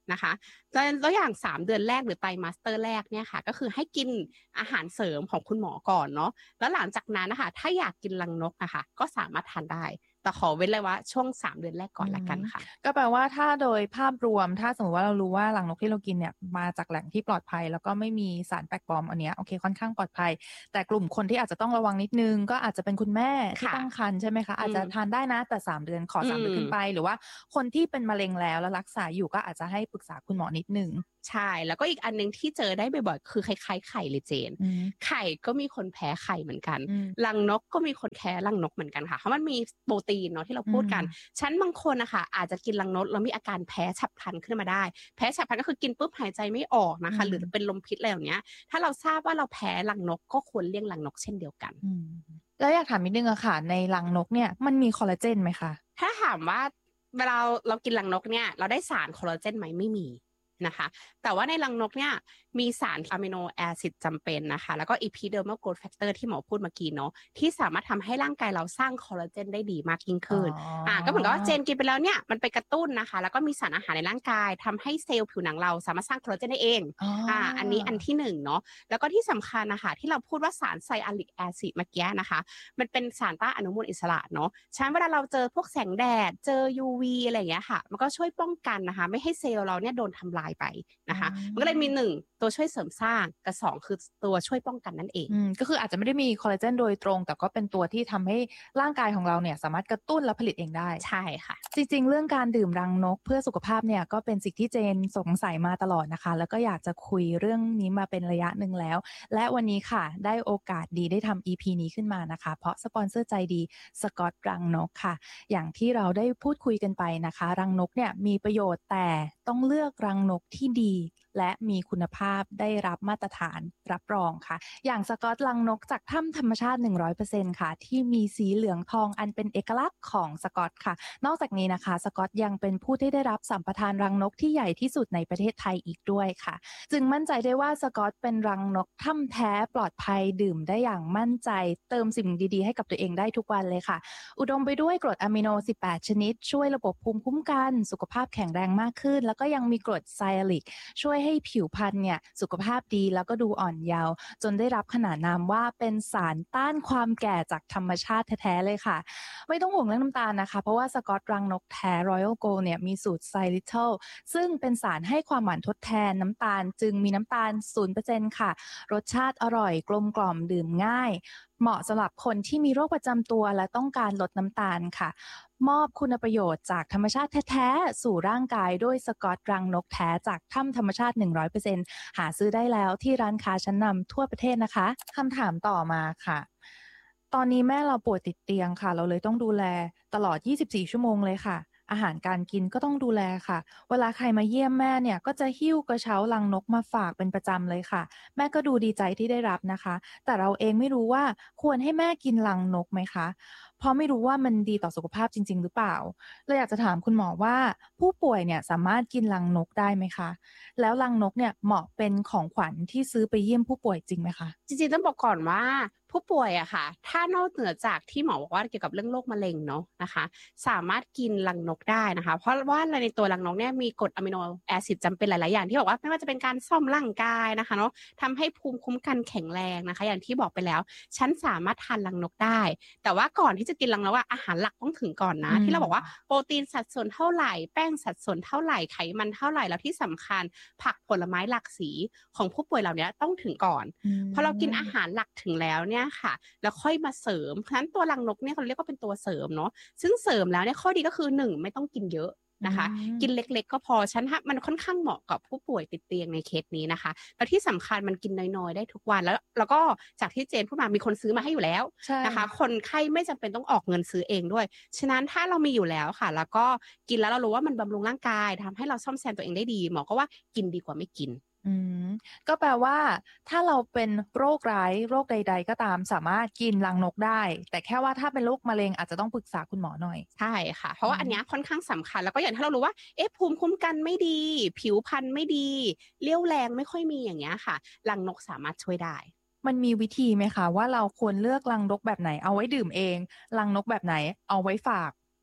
นะคะแล้วอย่างสามเดือนแรกหรือไตรมาสเตอร์แรกเนี่ยค่ะก็คือให้กินอาหารเสริมของคุณหมอก่อนเนาะแล้วหลังจากนั้นนะคะถ้าอยากกินรังนกนะคะก็สามารถทานได้แต่ขอเว้นเลยว่าช่วงสามเดือนแรกก่อนละกันค่ะก็แปลว่าถ้าโดยภาพรวมถ้าสมมติว่าเรารู้ว่ารังนกที่เรากินเนี่ยมาจากแหล่งที่ปลอดภัยแล้วก็ไม่มีสารแปลกปลอมอันเนี้ยโอเคค่อนข้างปลอดภัยแต่กลุ่มคนที่อาจจะต้องระวังนิดนึงก็อาจจะเป็นคุณแม่ที่ตั้งครรภ์ใช่ไหมคะอาจจะทานได้นะแต่สามเดือนขอสามเดือนขึ้นไปหรือว่าคนที่เป็นมะเร็งแล้วแล้วรักษาอยู่ก็อาจจะให้ปรึกษาคุณหมอนิดนึงใช่แล้วก็อีกอันนึงที่เจอได้บ่อยๆคือคล้ายๆไข่เลยเจนไข่ก็มีคนแพ้ไข่เหมือนกันรังนกก็มีคนแพ้รังนกเหมือนกันค่ะเพราะมันมีโปรตีนเนาะที่เราพูดกันชั้นบางคนนะคะอาจจะกินรังนกแล้วมีอาการแพ้ฉับพลันขึ้นมาได้แพ้ฉับพลันก็คือกินปุ๊บหายใจไม่ออกนะคะหรือเป็นลมพิษอะไรอย่างเงี้ยถ้าเราทราบว่าเราแพ้รังนกก็ควรเลี่ยงรังนกเช่นเดียวกันแล้วอยากถามนิดนึงอะค่ะในรังนกเนี่ยมันมีคอลลาเจนไหมคะถ้าถามว่าเวลาเรากินรังนกเนี่ยเราได้สารคอลลาเจนไหมไม่มีนะคะแต่ว่าในรังนกเนี่ยมีสารอะมิโนแอซิดจำเป็นนะคะแล้วก็ Epidermal Growth Factor ที่หมอพูดเมื่อกี้เนาะที่สามารถทำให้ร่างกายเราสร้างคอลลาเจนได้ดีมากยิ่งขึ้นอ่าก็เหมือนกับว่าเจนกินไปแล้วเนี่ยมันไปกระตุ้นนะคะแล้วก็มีสารอาหารในร่างกายทำให้เซลล์ผิวหนังเราสามารถสร้างคอลลาเจนได้เองอ่าอันนี้อันที่หนึ่งเนาะแล้วก็ที่สำคัญนะคะที่เราพูดว่าสารไซอาลิกแอซิดเมื่อกี้นะคะมันเป็นสารต้านอนุมูลอิสระเนาะฉะนั้นเวลาเราเจอพวกแสงแดดเจอ ยู วี อะไรอย่างเงี้ยค่ะมันก็ช่วยป้องกันนะคะไม่ให้เซลล์เราเนี่ยโดนทำลายไปนะคะมันก็เลยมีหนึ่งตัวช่วยเสริมสร้างกับสองคือตัวช่วยป้องกันนั่นเองก็คืออาจจะไม่ได้มีคอลลาเจนโดยตรงแต่ก็เป็นตัวที่ทำให้ร่างกายของเราเนี่ยสามารถกระตุ้นและผลิตเองได้ใช่ค่ะจริงๆเรื่องการดื่มรังนกเพื่อสุขภาพเนี่ยก็เป็นสิ่งที่เจนสงสัยมาตลอดนะคะแล้วก็อยากจะคุยเรื่องนี้มาเป็นระยะหนึ่งแล้วและวันนี้ค่ะได้โอกาสดีได้ทำ อี พี นี้ขึ้นมานะคะเพราะสปอนเซอร์ใจดีสกอตรังนกค่ะอย่างที่เราได้พูดคุยกันไปนะคะรังนกเนี่ยมีประโยชน์แต่ต้องเลือกรังนกที่ดีและมีคุณภาพได้รับมาตรฐานรับรองค่ะอย่างสกอตรังนกจากถ้ำธรรมชาติ หนึ่งร้อยเปอร์เซ็นต์ ค่ะที่มีสีเหลืองทองอันเป็นเอกลักษณ์ของสกอตค่ะนอกจากนี้นะคะสกอตยังเป็นผู้ที่ได้รับสัมปทานรังนกที่ใหญ่ที่สุดในประเทศไทยอีกด้วยค่ะจึงมั่นใจได้ว่าสกอตเป็นรังนกถ้ำแท้ปลอดภัยดื่มได้อย่างมั่นใจเติมสิ่งดีๆให้กับตัวเองได้ทุกวันเลยค่ะอุดมไปด้วยกรดอะมิโนสิบแปดชนิดช่วยระบบภูมิคุ้มกันสุขภาพแข็งแรงมากขึ้นแล้วก็ยังมีกรดไซอาลิกช่วยให้ผิวพรรณเนี่ยสุขภาพดีแล้วก็ดูอ่อนเยาว์จนได้รับขนานนามว่าเป็นสารต้านความแก่จากธรรมชาติแท้ๆเลยค่ะไม่ต้องห่วงเรื่องน้ำตาลนะคะเพราะว่าสกอตรังนกแท้ Royal Gold เนี่ยมีสูตรไซลิเทิลซึ่งเป็นสารให้ความหวานทดแทนน้ำตาลจึงมีน้ำตาล ศูนย์เปอร์เซ็นต์ ค่ะรสชาติอร่อยกลมกล่อมดื่มง่ายเหมาะสำหรับคนที่มีโรคประจำตัวและต้องการลดน้ำตาลค่ะมอบคุณประโยชน์จากธรรมชาติแท้ๆสู่ร่างกายด้วยสกอตรังนกแท้จากถ้ำธรรมชาติ หนึ่งร้อยเปอร์เซ็นต์ หาซื้อได้แล้วที่ร้านค้าชั้นนำทั่วประเทศนะคะคำถามต่อมาค่ะตอนนี้แม่เราป่วยติดเตียงค่ะเราเลยต้องดูแลตลอดยี่สิบสี่ชั่วโมงเลยค่ะอาหารการกินก็ต้องดูแลค่ะเวลาใครมาเยี่ยมแม่เนี่ยก็จะหิ้วกระเช้ารังนกมาฝากเป็นประจำเลยค่ะแม่ก็ดูดีใจที่ได้รับนะคะแต่เราเองไม่รู้ว่าควรให้แม่กินรังนกไหมคะเพราะไม่รู้ว่ามันดีต่อสุขภาพจริงๆหรือเปล่าเลยอยากจะถามคุณหมอว่าผู้ป่วยเนี่ยสามารถกินรังนกได้ไหมคะแล้วรังนกเนี่ยเหมาะเป็นของขวัญที่ซื้อไปเยี่ยมผู้ป่วยจริงไหมคะจริงๆต้องบอกก่อนว่าผู้ป่วยอะค่ะถ้านอกเหนือจากที่หมอบอกว่าเกี่ยวกับเรื่องโรคมะเร็งเนาะนะคะสามารถกินรังนกได้นะคะเพราะว่าในตัวรังนกเนี่ยมีกรดอะมิโนแอซิดจำเป็นหลายๆอย่างที่บอกว่าไม่ว่าจะเป็นการซ่อมร่างกายนะคะเนาะทำให้ภูมิคุ้มกันแข็งแรงนะคะอย่างที่บอกไปแล้วฉันสามารถทานรังนกได้แต่ว่าก่อนที่จะกินรังนกว่าอาหารหลักต้องถึงก่อนนะที่เราบอกว่าโปรตีนสัดส่วนเท่าไหร่แป้งสัดส่วนเท่าไหร่ไขมันเท่าไหร่แล้วที่สำคัญผักผลไม้หลากสีของผู้ป่วยเหล่านี้ต้องถึงก่อนพอเรากินอาหารหลักถึงแล้วเนี่ยค่ะแล้วค่อยมาเสริมเพราะฉะนั้นตัวรังนกเนี่ยเขาเรียกว่าเป็นตัวเสริมเนาะซึ่งเสริมแล้วเนี่ยข้อดีก็คือหนึ่งไม่ต้องกินเยอะนะคะกินเล็กๆก็พอฉันถ้ามันค่อนข้างเหมาะกับผู้ป่วยติดเตียงในเคสนี้นะคะแล้วที่สำคัญมันกินน้อยๆได้ทุกวันแล้วแล้วก็จากที่เจนพูดมามีคนซื้อมาให้อยู่แล้วนะคะคนไข้ไม่จำเป็นต้องออกเงินซื้อเองด้วยฉะนั้นถ้าเรามีอยู่แล้วค่ะแล้วก็กินแล้วเรารู้ว่ามันบำรุงร่างกายทำให้เราซ่อมแซมตัวเองได้ดีหมอก็ว่ากินดีกว่าไม่กินอืมก็แปลว่าถ้าเราเป็นโรคร้ายโรคใดๆก็ตามสามารถกินรังนกได้แต่แค่ว่าถ้าเป็นโรคมะเร็งอาจจะต้องปรึกษาคุณหมอหน่อยใช่ค่ะเพราะว่าอันนี้ค่อนข้างสำคัญแล้วก็อย่างที่เรารู้ว่าเอ๊ะภูมิคุ้มกันไม่ดีผิวพรรณไม่ดีเรี่ยวแรงไม่ค่อยมีอย่างเงี้ยค่ะรังนกสามารถช่วยได้มันมีวิธีไหมคะว่าเราควรเลือกรังนกแบบไหนเอาไว้ดื่มเองรังนกแบบไหนเอาไว้ฝาก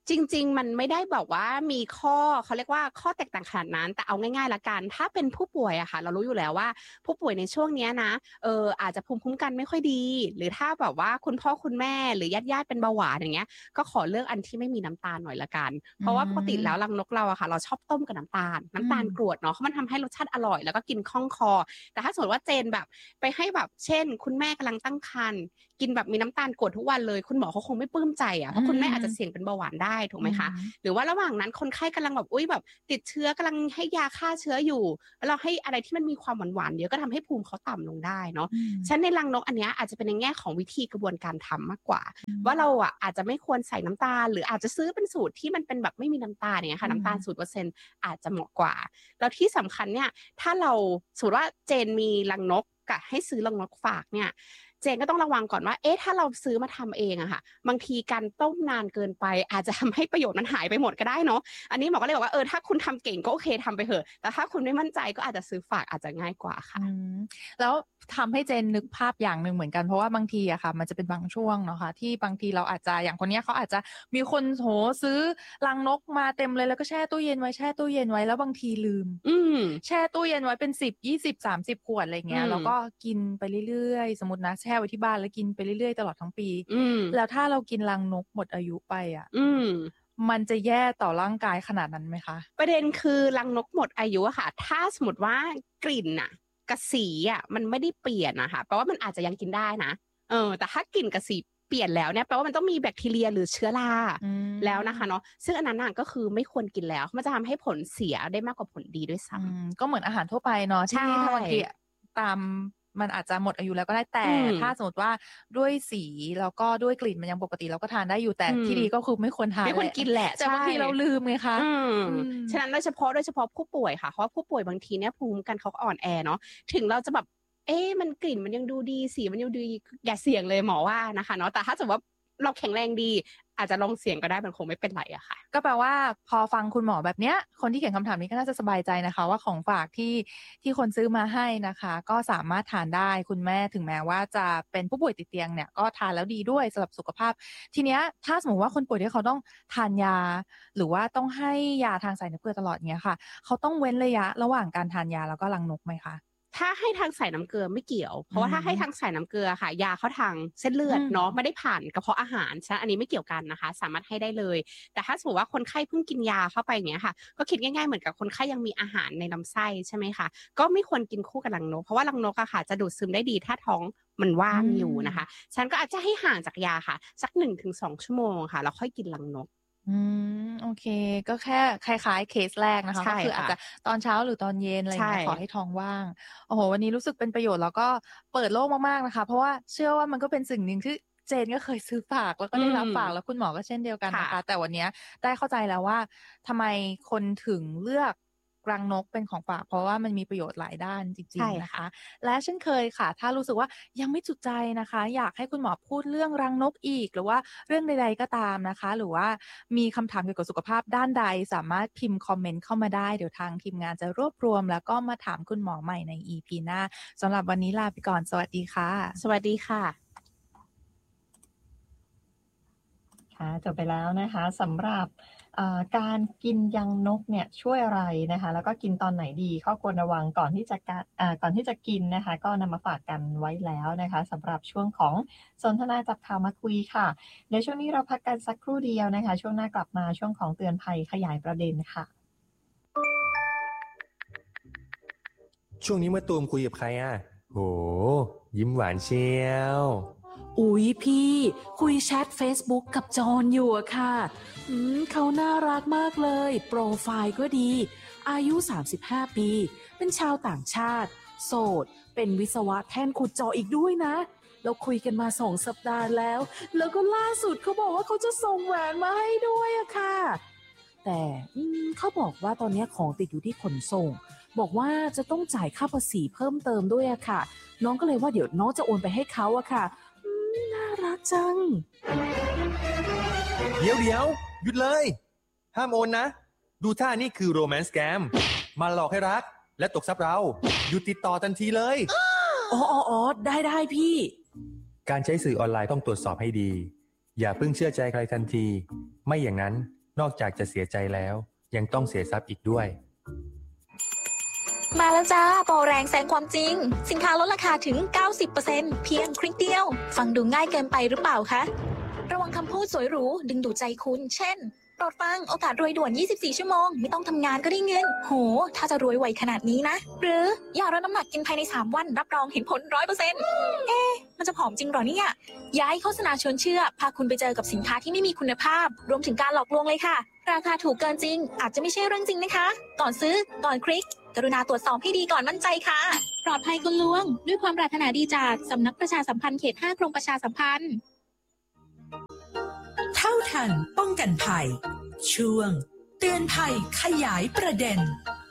จริงๆมันไม่ได้บอกว่ามีข้อเขาเรียกว่าข้อแตกต่างขนาดนั้นแต่เอาง่ายๆละกันถ้าเป็นผู้ป่วยอะค่ะเรารู้อยู่แล้วว่าผู้ป่วยในช่วงนี้นะเอออาจจะภูมิคุ้มกันไม่ค่อยดีหรือถ้าแบบว่าคุณพ่อคุณแม่หรือญาติๆเป็นเบาหวานอย่างเงี้ยก็ขอเลือกอันที่ไม่มีน้ำตาลหน่อยละกันเพราะว่าปกติแล้วรังนกเราอะค่ะเราชอบต้มกับน้ำตาลน้ำตาลกรวดเนาะเพราะมันทำให้รสชาติอร่อยแล้วก็กินคล่องคอแต่ถ้าสมมติว่าเจนแบบไปให้แบบเช่นคุณแม่กำลังตั้งครรภ์กินแบบมีน้ำตาลกรวดทุกวันเลยคุณหมอเขาคงไม่ปลื้มใจอะเพราะคุณแม่อาจจะเสี่ยงเป็นเบาหวานได้ถูกไหมคะหรือว่าระหว่างนั้นคนไข้กำลังแบบอุ้ยแบบติดเชื้อกำลังให้ยาฆ่าเชื้ออยู่แล้วเราให้อะไรที่มันมีความหวานๆเยอะก็ทำให้ภูมิเขาต่ำลงได้เนาะฉะนั้นในรังนกอันนี้อาจจะเป็นในแง่ของวิธีกระบวนการทำมากกว่าว่าเราอ่ะอาจจะไม่ควรใส่น้ำตาลหรืออาจจะซื้อเป็นสูตรที่มันเป็นแบบไม่มีน้ำตาลเนี่ยค่ะน้ำตาล ศูนย์เปอร์เซ็นต์ อาจจะเหมาะกว่าแล้วที่สำคัญเนี่ยถ้าเราสมมติว่าเจนมีรังนกกับให้ซื้อรังนกฝากเนี่ยเจนก็ต้องระวังก่อนว่าเอ๊ะถ้าเราซื้อมาทำเองอะค่ะบางทีการต้มนานเกินไปอาจจะทำให้ประโยชน์มันหายไปหมดก็ได้เนาะอันนี้หมอก็เลยบอกว่าเออถ้าคุณทำเก่งก็โอเคทำไปเถอะแต่ถ้าคุณไม่มั่นใจก็อาจจะซื้อฝากอาจจะง่ายกว่าค่ะแล้วทำให้เจนนึกภาพอย่างหนึ่งเหมือนกันเพราะว่าบางทีอะค่ะมันจะเป็นบางช่วงเนาะค่ะที่บางทีเราอาจจะอย่างคนนี้เขาอาจจะมีคนโหซื้อรังนกมาเต็มเลยแล้วก็แช่ตู้เย็นไว้แช่ตู้เย็นไว้แล้วบางทีลืมแช่ตู้เย็นไว้เป็นสิบ ยี่สิบ สามสิบขวดอะไรเงี้ยแล้วก็กินไปเรื่อยๆสมมตินะแช่ไว้ที่บ้านแล้วกินไปเรื่อยๆตลอดทั้งปีแล้วถ้าเรากินรังนกหมดอายุไปอ่ะมันจะแย่ต่อร่างกายขนาดนั้นไหมคะประเด็นคือรังนกหมดอายุอะค่ะถ้าสมมติว่ากลิ่นน่ะกับสีอ่ะมันไม่ได้เปลี่ยนนะคะแปลว่ามันอาจจะยังกินได้นะเออแต่ถ้ากลิ่นกับสีเปลี่ยนแล้วเนี่ยแปลว่ามันต้องมีแบคทีเรียหรือเชื้อราแล้วนะคะเนาะซึ่งอันนั้นก็คือไม่ควรกินแล้วมันจะทำให้ผลเสียได้มากกว่าผลดีด้วยซ้ำก็เหมือนอาหารทั่วไปเนาะที่ถ้าบางทีตามมันอาจจะหมดอายุแล้วก็ได้แต่ถ้าสมมติว่าด้วยสีแล้วก็ด้วยกลิ่นมันยังปกติเราก็ทานได้อยู่แต่ที่ดีก็คือไม่ควรทานไม่ควรกินแหละแต่บางทีเราลืมไงคะฉะนั้นโดยเฉพาะโดยเฉพาะผู้ป่วยค่ะเพราะว่าผู้ป่วยบางทีเนี่ยภูมิคุ้มกันเขาอ่อนแอเนาะถึงเราจะแบบเอ๊ะมันกลิ่นมันยังดูดีสีมันยังดูดีอย่าเสี่ยงเลยหมอว่านะคะเนาะแต่ถ้าสมมติว่าเราแข็งแรงดีอาจจะลองเสี่ยงก็ได้มันคงไม่เป็นไรอะค่ะก็แปลว่าพอฟังคุณหมอแบบเนี้ยคนที่เขียนคำถามนี้ก็น่าจะสบายใจนะคะว่าของฝากที่ที่คนซื้อมาให้นะคะก็สามารถทานได้คุณแม่ถึงแม้ว่าจะเป็นผู้ป่วยติดเตียงเนี่ยก็ทานแล้วดีด้วยสำหรับสุขภาพทีเนี้ยถ้าสมมติว่าคนป่วยที่เขาต้องทานยาหรือว่าต้องให้ยาทางสายน้ำเกลือตลอดเงี้ยค่ะเขาต้องเว้นระยะระหว่างการทานยาแล้วก็รังนกไหมคะถ้าให้ทางสายน้ำเกลือไม่เกี่ยวเพราะว่าถ้าให้ทางสายน้ำเกลือค่ะยาเข้าทางเส้นเลือดเนาะไม่ได้ผ่านกระเพาะอาหารฉะนั้นอันนี้ไม่เกี่ยวกันนะคะสามารถให้ได้เลยแต่ถ้าสมมติว่าคนไข้เพิ่งกินยาเข้าไปอย่างเงี้ยค่ะก็คิดง่ายๆเหมือนกับคนไข้ยังมีอาหารในลำไส้ใช่ไหมคะก็ไม่ควรกินคู่กับรังนกเพราะว่ารังนกอะค่ะจะดูดซึมได้ดีถ้าท้องมันว่างอยู่นะคะฉันก็อาจจะให้ห่างจากยาค่ะสัก หนึ่งถึงสอง ชั่วโมงค่ะแล้วค่อยกินรังนกอืมโอเคก็แค่คล้ายๆเคสแรกนะคะก็คืออาจจะตอนเช้าหรือตอนเย็นอะไรอย่างเงี้ยขอให้ท้องว่างโอ้โหวันนี้รู้สึกเป็นประโยชน์แล้วก็เปิดโลกมากๆนะคะเพราะว่าเชื่อว่ามันก็เป็นสิ่งหนึ่งที่เจนก็เคยซื้อฝากแล้วก็ได้รับฝากแล้วคุณหมอก็เช่นเดียวกันนะคะแต่วันนี้ได้เข้าใจแล้วว่าทำไมคนถึงเลือกรังนกเป็นของฝากเพราะว่ามันมีประโยชน์หลายด้านจริงๆนะคะและเช่นเคยค่ะถ้ารู้สึกว่ายังไม่จุใจนะคะอยากให้คุณหมอพูดเรื่องรังนกอีกหรือว่าเรื่องใดๆก็ตามนะคะหรือว่ามีคำถามเกี่ยวกับสุขภาพด้านใดสามารถพิมพ์คอมเมนต์เข้ามาได้เดี๋ยวทางทีมงานจะรวบรวมแล้วก็มาถามคุณหมอใหม่ใน อี พี หน้าสำหรับวันนี้ลาไปก่อนสวัสดีค่ะสวัสดีค่ะค่ะจบไปแล้วนะคะสำหรับการกินรังนกเนี่ยช่วยอะไรนะคะแล้วก็กินตอนไหนดีข้อควรระวังก่อนที่จะก่อนที่จะกินนะคะก็นำมาฝากกันไว้แล้วนะคะสำหรับช่วงของสนทนาจับข่าวมาคุยค่ะในช่วงนี้เราพักกันสักครู่เดียวนะคะช่วงหน้ากลับมาช่วงของเตือนภัยขยายประเด็นค่ะช่วงนี้มาตูมคุยกับใครอ่ะโหยิ้มหวานเชียวอุ๊ยพี่คุยแชท Facebook กับจอนอยู่อะค่ะอืมเขาน่ารักมากเลยโปรไฟล์ก็ดีอายุสามสิบห้าปีเป็นชาวต่างชาติโสดเป็นวิศวะแท่นขุดเจาะอีกด้วยนะเราคุยกันมาสองสัปดาห์แล้วแล้วก็ล่าสุดเขาบอกว่าเขาจะส่งแหวนมาให้ด้วยอะค่ะแต่เขาบอกว่าตอนนี้ของติดอยู่ที่ขนส่งบอกว่าจะต้องจ่ายค่าภาษีเพิ่มเติมด้วยอะค่ะน้องก็เลยว่าเดี๋ยวน้องจะโอนไปให้เขาอะค่ะน่ารักจังเดี๋ยวเดี๋ยวหยุดเลยห้ามโอนนะดูท่านี่คือโรแมนต์สแกมมาหลอกให้รักและตกทรัพย์เราหยุดติดต่อทันทีเลยอ๋ออ๋อได้ได้พี่การใช้สื่อออนไลน์ต้องตรวจสอบให้ดีอย่าเพิ่งเชื่อใจใครทันทีไม่อย่างนั้นนอกจากจะเสียใจแล้วยังต้องเสียทรัพย์อีกด้วยมาแล้วจ้าโปรแรงแซงความจริงสินค้าลดราคาถึง เก้าสิบเปอร์เซ็นต์ เพียงคลิกเดียวฟังดูง่ายเกินไปหรือเปล่าคะระวังคำพูดสวยหรูดึงดูดใจคุณเช่นโปรดฟังโอกาสรวยด่วนยี่สิบสี่ชั่วโมงไม่ต้องทำงานก็ได้เงินโหถ้าจะรวยไวขนาดนี้นะหรือยาลดน้ำหนักกินภายในสามวันรับรองเห็นผล ร้อยเปอร์เซ็นต์ เอ๊ะมันจะผอมจริงหรอเนี่ยย้ายโฆษณาชวนเชื่อพาคุณไปเจอกับสินค้าที่ไม่มีคุณภาพรวมถึงการหลอกลวงเลยค่ะราคาถูกเกินจริงอาจจะไม่ใช่เรื่องจริงนะคะก่อนซื้อก่อนคลิกกรุณาตรวจสอบให้ดีก่อนมั่นใจค่ะปลอดภัยคุณลวงด้วยความปรารถนาดีจากสำนักประชาสัมพันธ์เขตห้ากรมประชาสัมพันธ์เท่าทันป้องกันภัยช่วงเตือนภัยขยายประเด็น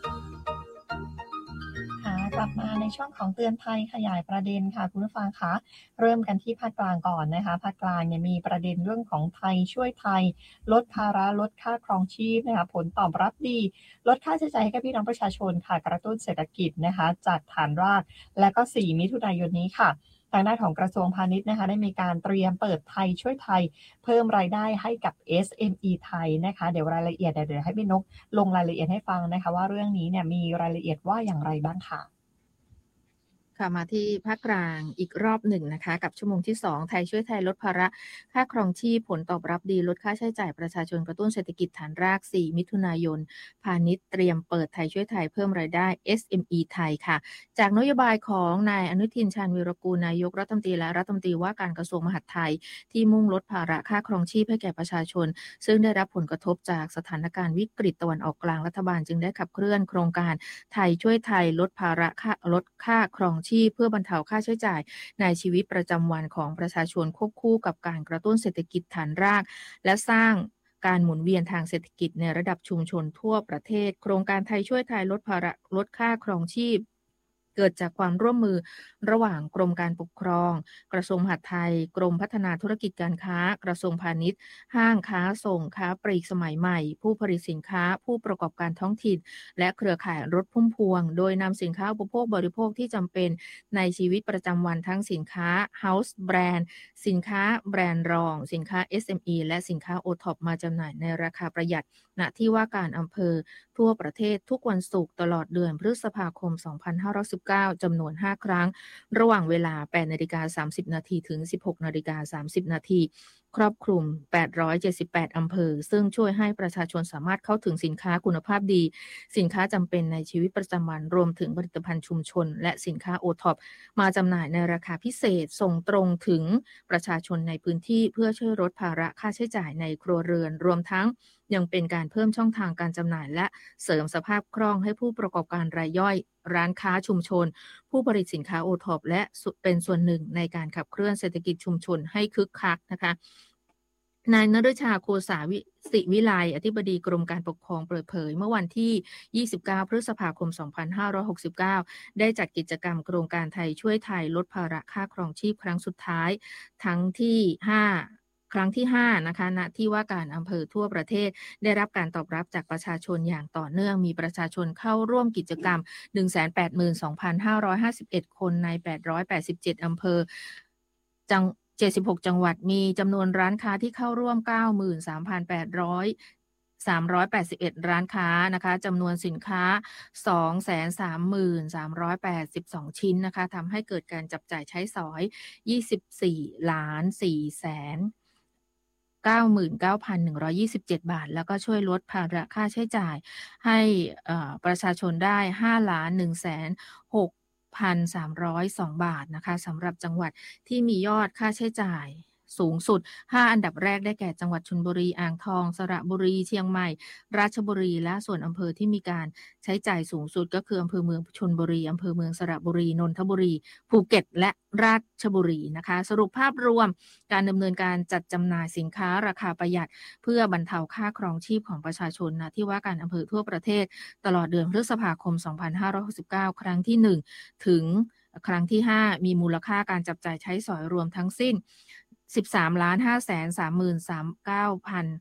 กลับมาในช่วงของเตือนภัยขยายประเด็นค่ะคุณผู้ฟังคะเริ่มกันที่ภาคกลางก่อนนะคะภาคกลางเนี่ยมีประเด็นเรื่องของไทยช่วยไทยลดภาระลดค่าครองชีพนะคะผลตอบรับดีลดค่าใช้จ่ายให้กับพี่น้องประชาชนค่ะกระตุ้นเศรษฐกิจนะคะจากฐานรากและก็สี่มิถุนายนนี้ค่ะทางด้านของกระทรวงพาณิชย์นะคะได้มีการเตรียมเปิดไทยช่วยไทยเพิ่มรายได้ให้กับ เอส เอ็ม อี ไทยนะคะเดี๋ยวรายละเอียดเดี๋ยวให้พี่นกลงรายละเอียดให้ฟังนะคะว่าเรื่องนี้เนี่ยมีรายละเอียดว่าอย่างไรบ้างค่ะค่ะมาที่ภาคกลางอีกรอบหนึ่งนะคะกับชั่วโมงที่สองไทยช่วยไทยลดภาระค่าครองชีพผลตอบรับดีลดค่าใช้จ่ายประชาชนกระตุ้นเศรษฐกิจฐานรากสี่มิถุนายนพาณิชย์เตรียมเปิดไทยช่วยไทยเพิ่มรายได้ เอส เอ็ม อี ไทยค่ะจากนโยบายของนายอนุทินชาญวีรกูลนายกรัฐมนตรีและรัฐมนตรีว่าการกระทรวงมหาดไทยที่มุ่งลดภาระค่าครองชีพให้แก่ประชาชนซึ่งได้รับผลกระทบจากสถานการณ์วิกฤตตะวันออกกลางรัฐบาลจึงได้ขับเคลื่อนโครงการไทยช่วยไทยลดภาระค่าลดค่าครองชีพเพื่อบรรเทาค่าใช้จ่ายในชีวิตประจำวันของประชาชนควบคู่กับการกระตุ้นเศรษฐกิจฐานรากและสร้างการหมุนเวียนทางเศรษฐกิจในระดับชุมชนทั่วประเทศโครงการไทยช่วยไทยลดภาระลดค่าครองชีพเกิดจากความร่วมมือระหว่างกรมการปกครองกระทรวงมหาดไทยกรมพัฒนาธุรกิจการค้ากระทรวงพาณิชย์ห้างค้าส่งค้าปลีกสมัยใหม่ผู้ผลิตสินค้าผู้ประกอบการท้องถิ่นและเครือข่ายรถพุ่มพวงโดยนำสินค้าอุปโภคบริโภคที่จำเป็นในชีวิตประจำวันทั้งสินค้า House Brand สินค้าแบรนด์รองสินค้า เอส เอ็ม อี และสินค้า โอ ท็อป มาจำหน่ายในราคาประหยัดณที่ว่าการอำเภอทั่วประเทศทุกวันศุกร์ตลอดเดือนพฤษภาคมสองพันห้าร้อยสิบเก้าจำนวนห้าครั้งระหว่างเวลา แปดนาฬิกาสามสิบนาทีถึง สิบหกนาฬิกาสามสิบนาทีครอบคลุมแปดร้อยเจ็ดสิบแปดอำเภอซึ่งช่วยให้ประชาชนสามารถเข้าถึงสินค้าคุณภาพดีสินค้าจำเป็นในชีวิตประจำวันรวมถึงผลิตภัณฑ์ชุมชนและสินค้า โอ ท็อป มาจำหน่ายในราคาพิเศษส่งตรงถึงประชาชนในพื้นที่เพื่อช่วยลดภาระค่าใช้จ่ายในครัวเรือนรวมทั้งยังเป็นการเพิ่มช่องทางการจำหน่ายและเสริมสภาพคล่องให้ผู้ประกอบการรายย่อยร้านค้าชุมชนผู้ผลิตสินค้า โอ ท็อป และเป็นส่วนหนึ่งในการขับเคลื่อนเศรษฐกิจชุมชนให้คึกคักนะคะนายนฤชาโคสาวิศิวิไลอธิบดีกรมการปกครองเปิดเผยเมื่อวันที่ยี่สิบเก้าพฤษภาคมสองพันห้าร้อยหกสิบเก้าได้จัดกิจกรรมโครงการไทยช่วยไทยลดภาระค่าครองชีพครั้งสุดท้ายทั้งที่ห้าครั้งที่ห้านะคะณที่ว่าการอำเภอทั่วประเทศได้รับการตอบรับจากประชาชนอย่างต่อเนื่องมีประชาชนเข้าร่วมกิจกรรม หนึ่งแสนแปดหมื่นสองพันห้าร้อยห้าสิบเอ็ด คนในแปดร้อยแปดสิบเจ็ดอำเภอจังเจ็ดสิบหกจังหวัดมีจำนวนร้านค้าที่เข้าร่วม เก้าหมื่นสามพันแปดร้อย สามร้อยแปดสิบเอ็ด ร้านค้านะคะจำนวนสินค้า สองแสนสามหมื่นสามร้อยแปดสิบสอง ชิ้นนะคะทำให้เกิดการจับจ่ายใช้สอย ยี่สิบสี่ล้านสี่แสนเก้าหมื่นเก้าพันหนึ่งร้อยยี่สิบเจ็ด บาทแล้วก็ช่วยลดภาระค่าใช้จ่ายให้ประชาชนได้ ห้าล้านหนึ่งแสนหกพันสามร้อยสอง บาทนะคะสำหรับจังหวัดที่มียอดค่าใช้จ่ายสูงสุดห้าอันดับแรกได้แก่จังหวัดชลบุรีอ่างทองสระบุรีเชียงใหม่ราชบุรีและส่วนอำเภอที่มีการใช้จ่ายสูงสุดก็คืออำเภอเมืองชลบุรีอำเภอเมืองสระบุรีนนทบุรีภูเก็ตและราชบุรีนะคะสรุปภาพรวมการดำเนินการจัดจำหน่ายสินค้าราคาประหยัดเพื่อบรรเทาค่าครองชีพของประชาชนนะที่ว่าการอำเภอทั่วประเทศตลอดเดือนพฤษภาคมสองพันห้าร้อยหกสิบเก้าครั้งที่หนึ่งถึงครั้งที่ห้ามีมูลค่าการจับจ่ายใช้สอยรวมทั้งสิ้นสิบสามล้านห้าแสนสามหมื่นสามพันเก้าพันห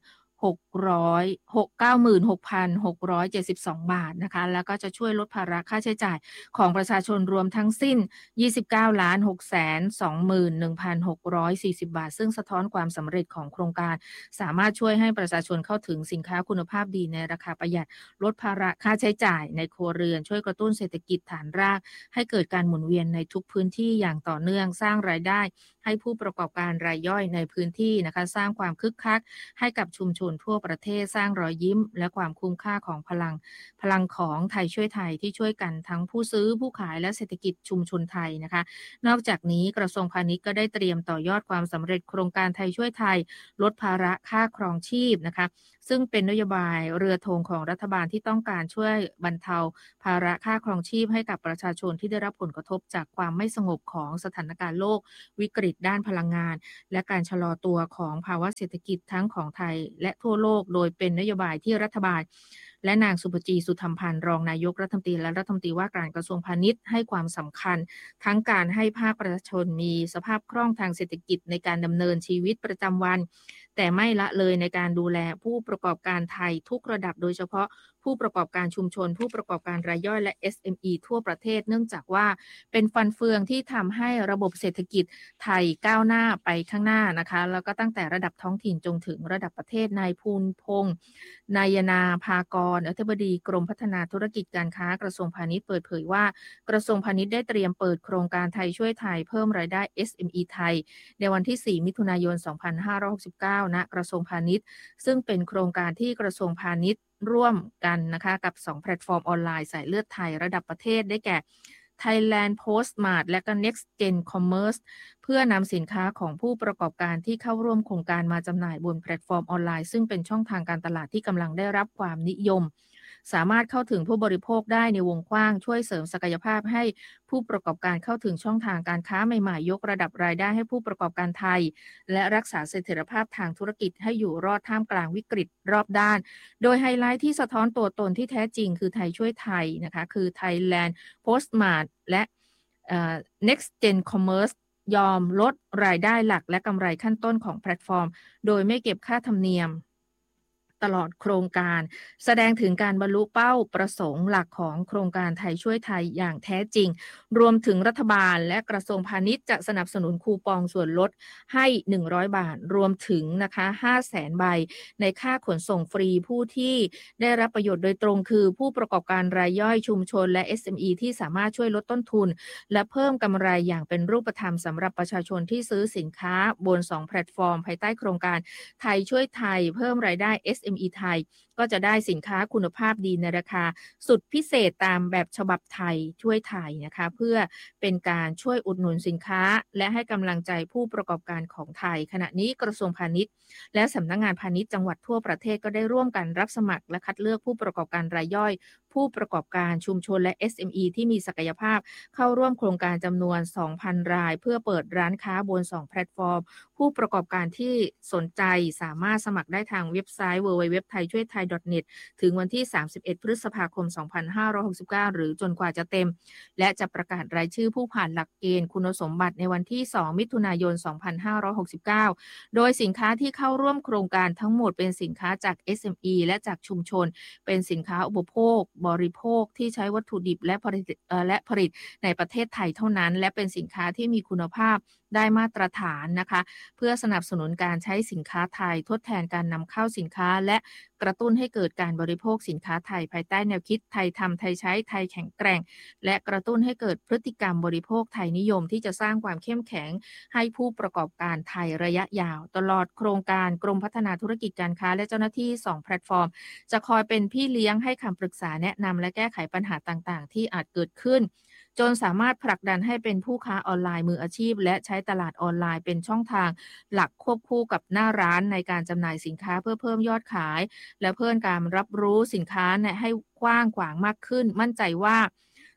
หกร้อยหก เก้าหมื่นหกพันหกร้อยเจ็ดสิบสอง บาทนะคะแล้วก็จะช่วยลดภาระค่าใช้จ่ายของประชาชนรวมทั้งสิ้น ยี่สิบเก้าล้านหกแสนสองหมื่นหนึ่งพันหกร้อยสี่สิบ บาทซึ่งสะท้อนความสำเร็จของโครงการสามารถช่วยให้ประชาชนเข้าถึงสินค้าคุณภาพดีในราคาประหยัดลดภาระค่าใช้จ่ายในครัวเรือนช่วยกระตุ้นเศรษฐกิจฐานรากให้เกิดการหมุนเวียนในทุกพื้นที่อย่างต่อเนื่องสร้างรายได้ให้ผู้ประกอบการรายย่อยในพื้นที่นะคะสร้างความคึกคักให้กับชุมชนทั่วประเทศสร้างรอยยิ้มและความคุ้มค่าของพลังพลังของไทยช่วยไทยที่ช่วยกันทั้งผู้ซื้อผู้ขายและเศรษฐกิจชุมชนไทยนะคะนอกจากนี้กระทรวงพาณิชย์ก็ได้เตรียมต่อยอดความสำเร็จโครงการไทยช่วยไทยลดภาระค่าครองชีพนะคะซึ่งเป็นนโยบายเรือธงของรัฐบาลที่ต้องการช่วยบรรเทาภาระค่าครองชีพให้กับประชาชนที่ได้รับผลกระทบจากความไม่สงบของสถานการณ์โลกวิกฤตด้านพลังงานและการชะลอตัวของภาวะเศรษฐกิจทั้งของไทยและทั่วโลกโดยเป็นนโยบายที่รัฐบาลและนางสุภจีสุธรรมพันธ์รองนายกรัฐมนตรีและรัฐมนตรีว่าการกระทรวงพาณิชย์ให้ความสำคัญทั้งการให้ภาคประชาชนมีสภาพคล่องทางเศรษฐกิจในการดำเนินชีวิตประจำวันแต่ไม่ละเลยในการดูแลผู้ประกอบการไทยทุกระดับโดยเฉพาะผู้ประกอบการชุมชนผู้ประกอบการรายย่อยและ เอส เอ็ม อี ทั่วประเทศเนื่องจากว่าเป็นฟันเฟืองที่ทำให้ระบบเศรษฐกิจไทยก้าวหน้าไปข้างหน้านะคะแล้วก็ตั้งแต่ระดับท้องถิ่นจนถึงระดับประเทศนายภูลพงษ์นายนาภากรอธิบดีกรมพัฒนาธุรกิจการค้ากระทรวงพาณิชย์เปิดเผยว่ากระทรวงพาณิชย์ได้เตรียมเปิดโครงการไทยช่วยไทยเพิ่มรายได้ เอส เอ็ม อี ไทยในวันที่สี่มิถุนายนสองพันห้าร้อยหกสิบเก้าณกระทรวงพาณิชย์ซึ่งเป็นโครงการที่กระทรวงพาณิชย์ร่วมกันนะคะกับสองแพลตฟอร์มออนไลน์สายเลือดไทยระดับประเทศได้แก่ Thailand Postmart และก็ Next Gen Commerce เพื่อนำสินค้าของผู้ประกอบการที่เข้าร่วมโครงการมาจำหน่ายบนแพลตฟอร์มออนไลน์ซึ่งเป็นช่องทางการตลาดที่กำลังได้รับความนิยมสามารถเข้าถึงผู้บริโภคได้ในวงกว้างช่วยเสริมศักยภาพให้ผู้ประกอบการเข้าถึงช่องทางการค้าใหม่ๆยกระดับรายได้ให้ผู้ประกอบการไทยและรักษาเสถียรภาพทางธุรกิจให้อยู่รอดท่ามกลางวิกฤตรอบด้านโดยไฮไลท์ที่สะท้อนตัวตนที่แท้จริงคือไทยช่วยไทยนะคะคือ Thailand Postmart และ Next Gen Commerce ยอมลดรายได้หลักและกำไรขั้นต้นของแพลตฟอร์มโดยไม่เก็บค่าธรรมเนียมตลอดโครงการแสดงถึงการบรรลุเป้าประสงค์หลักของโครงการไทยช่วยไทยอย่างแท้จริงรวมถึงรัฐบาลและกระทรวงพาณิชย์จะสนับสนุนคูปองส่วนลดให้หนึ่งร้อยบาทรวมถึงนะคะห้าแสนใบในค่าขนส่งฟรีผู้ที่ได้รับประโยชน์โดยตรงคือผู้ประกอบการรายย่อยชุมชนและ เอส เอ็ม อี ที่สามารถช่วยลดต้นทุนและเพิ่มกำไรอย่างเป็นรูปธรรมสำหรับประชาชนที่ซื้อสินค้าบนสองแพลตฟอร์มภายใต้โครงการไทยช่วยไทยเพิ่มรายได้ เอส เอ็ม อี ไทยก็จะได้สินค้าคุณภาพดีในราคาสุดพิเศษตามแบบฉบับไทยช่วยไทยนะคะเพื่อเป็นการช่วยอุดหนุนสินค้าและให้กำลังใจผู้ประกอบการของไทยขณะนี้กระทรวงพาณิชย์และสำนักงานพาณิชย์จังหวัดทั่วประเทศก็ได้ร่วมกันรับสมัครและคัดเลือกผู้ประกอบการรายย่อยผู้ประกอบการชุมชนและ เอส เอ็ม อี ที่มีศักยภาพเข้าร่วมโครงการจำนวน สองพัน รายเพื่อเปิดร้านค้าบนสองแพลตฟอร์มผู้ประกอบการที่สนใจสามารถสมัครได้ทางเว็บไซต์ ดับเบิลยู ดับเบิลยู ดับเบิลยู ดอท ไทยช่วยไทย ดอท เน็ต ถึงวันที่สามสิบเอ็ดพฤษภาคมสองพันห้าร้อยหกสิบเก้าหรือจนกว่าจะเต็มและจะประกาศรายชื่อผู้ผ่านหลักเกณฑ์คุณสมบัติในวันที่สองมิถุนายนสองพันห้าร้อยหกสิบเก้าโดยสินค้าที่เข้าร่วมโครงการทั้งหมดเป็นสินค้าจาก เอส เอ็ม อี และจากชุมชนเป็นสินค้าอุปโภคบริโภคที่ใช้วัตถุดิบและผลิตและผลิตในประเทศไทยเท่านั้นและเป็นสินค้าที่มีคุณภาพได้มาตรฐานนะคะเพื่อสนับสนุนการใช้สินค้าไทยทดแทนการนำเข้าสินค้าและกระตุ้นให้เกิดการบริโภคสินค้าไทยภายใต้แนวคิดไทยทำไทยใช้ไทยแข็งแกร่งและกระตุ้นให้เกิดพฤติกรรมบริโภคไทยนิยมที่จะสร้างความเข้มแข็งให้ผู้ประกอบการไทยระยะยาวตลอดโครงการกรมพัฒนาธุรกิจการค้าและเจ้าหน้าที่สองแพลตฟอร์มจะคอยเป็นพี่เลี้ยงให้คำปรึกษาแนะนำและแก้ไขปัญหาต่างๆที่อาจเกิดขึ้นจนสามารถผลักดันให้เป็นผู้ค้าออนไลน์มืออาชีพและใช้ตลาดออนไลน์เป็นช่องทางหลักควบคู่กับหน้าร้านในการจำหน่ายสินค้าเพื่อเพิ่มยอดขายและเพิ่มการรับรู้สินค้าให้กว้างขวางมากขึ้นมั่นใจว่า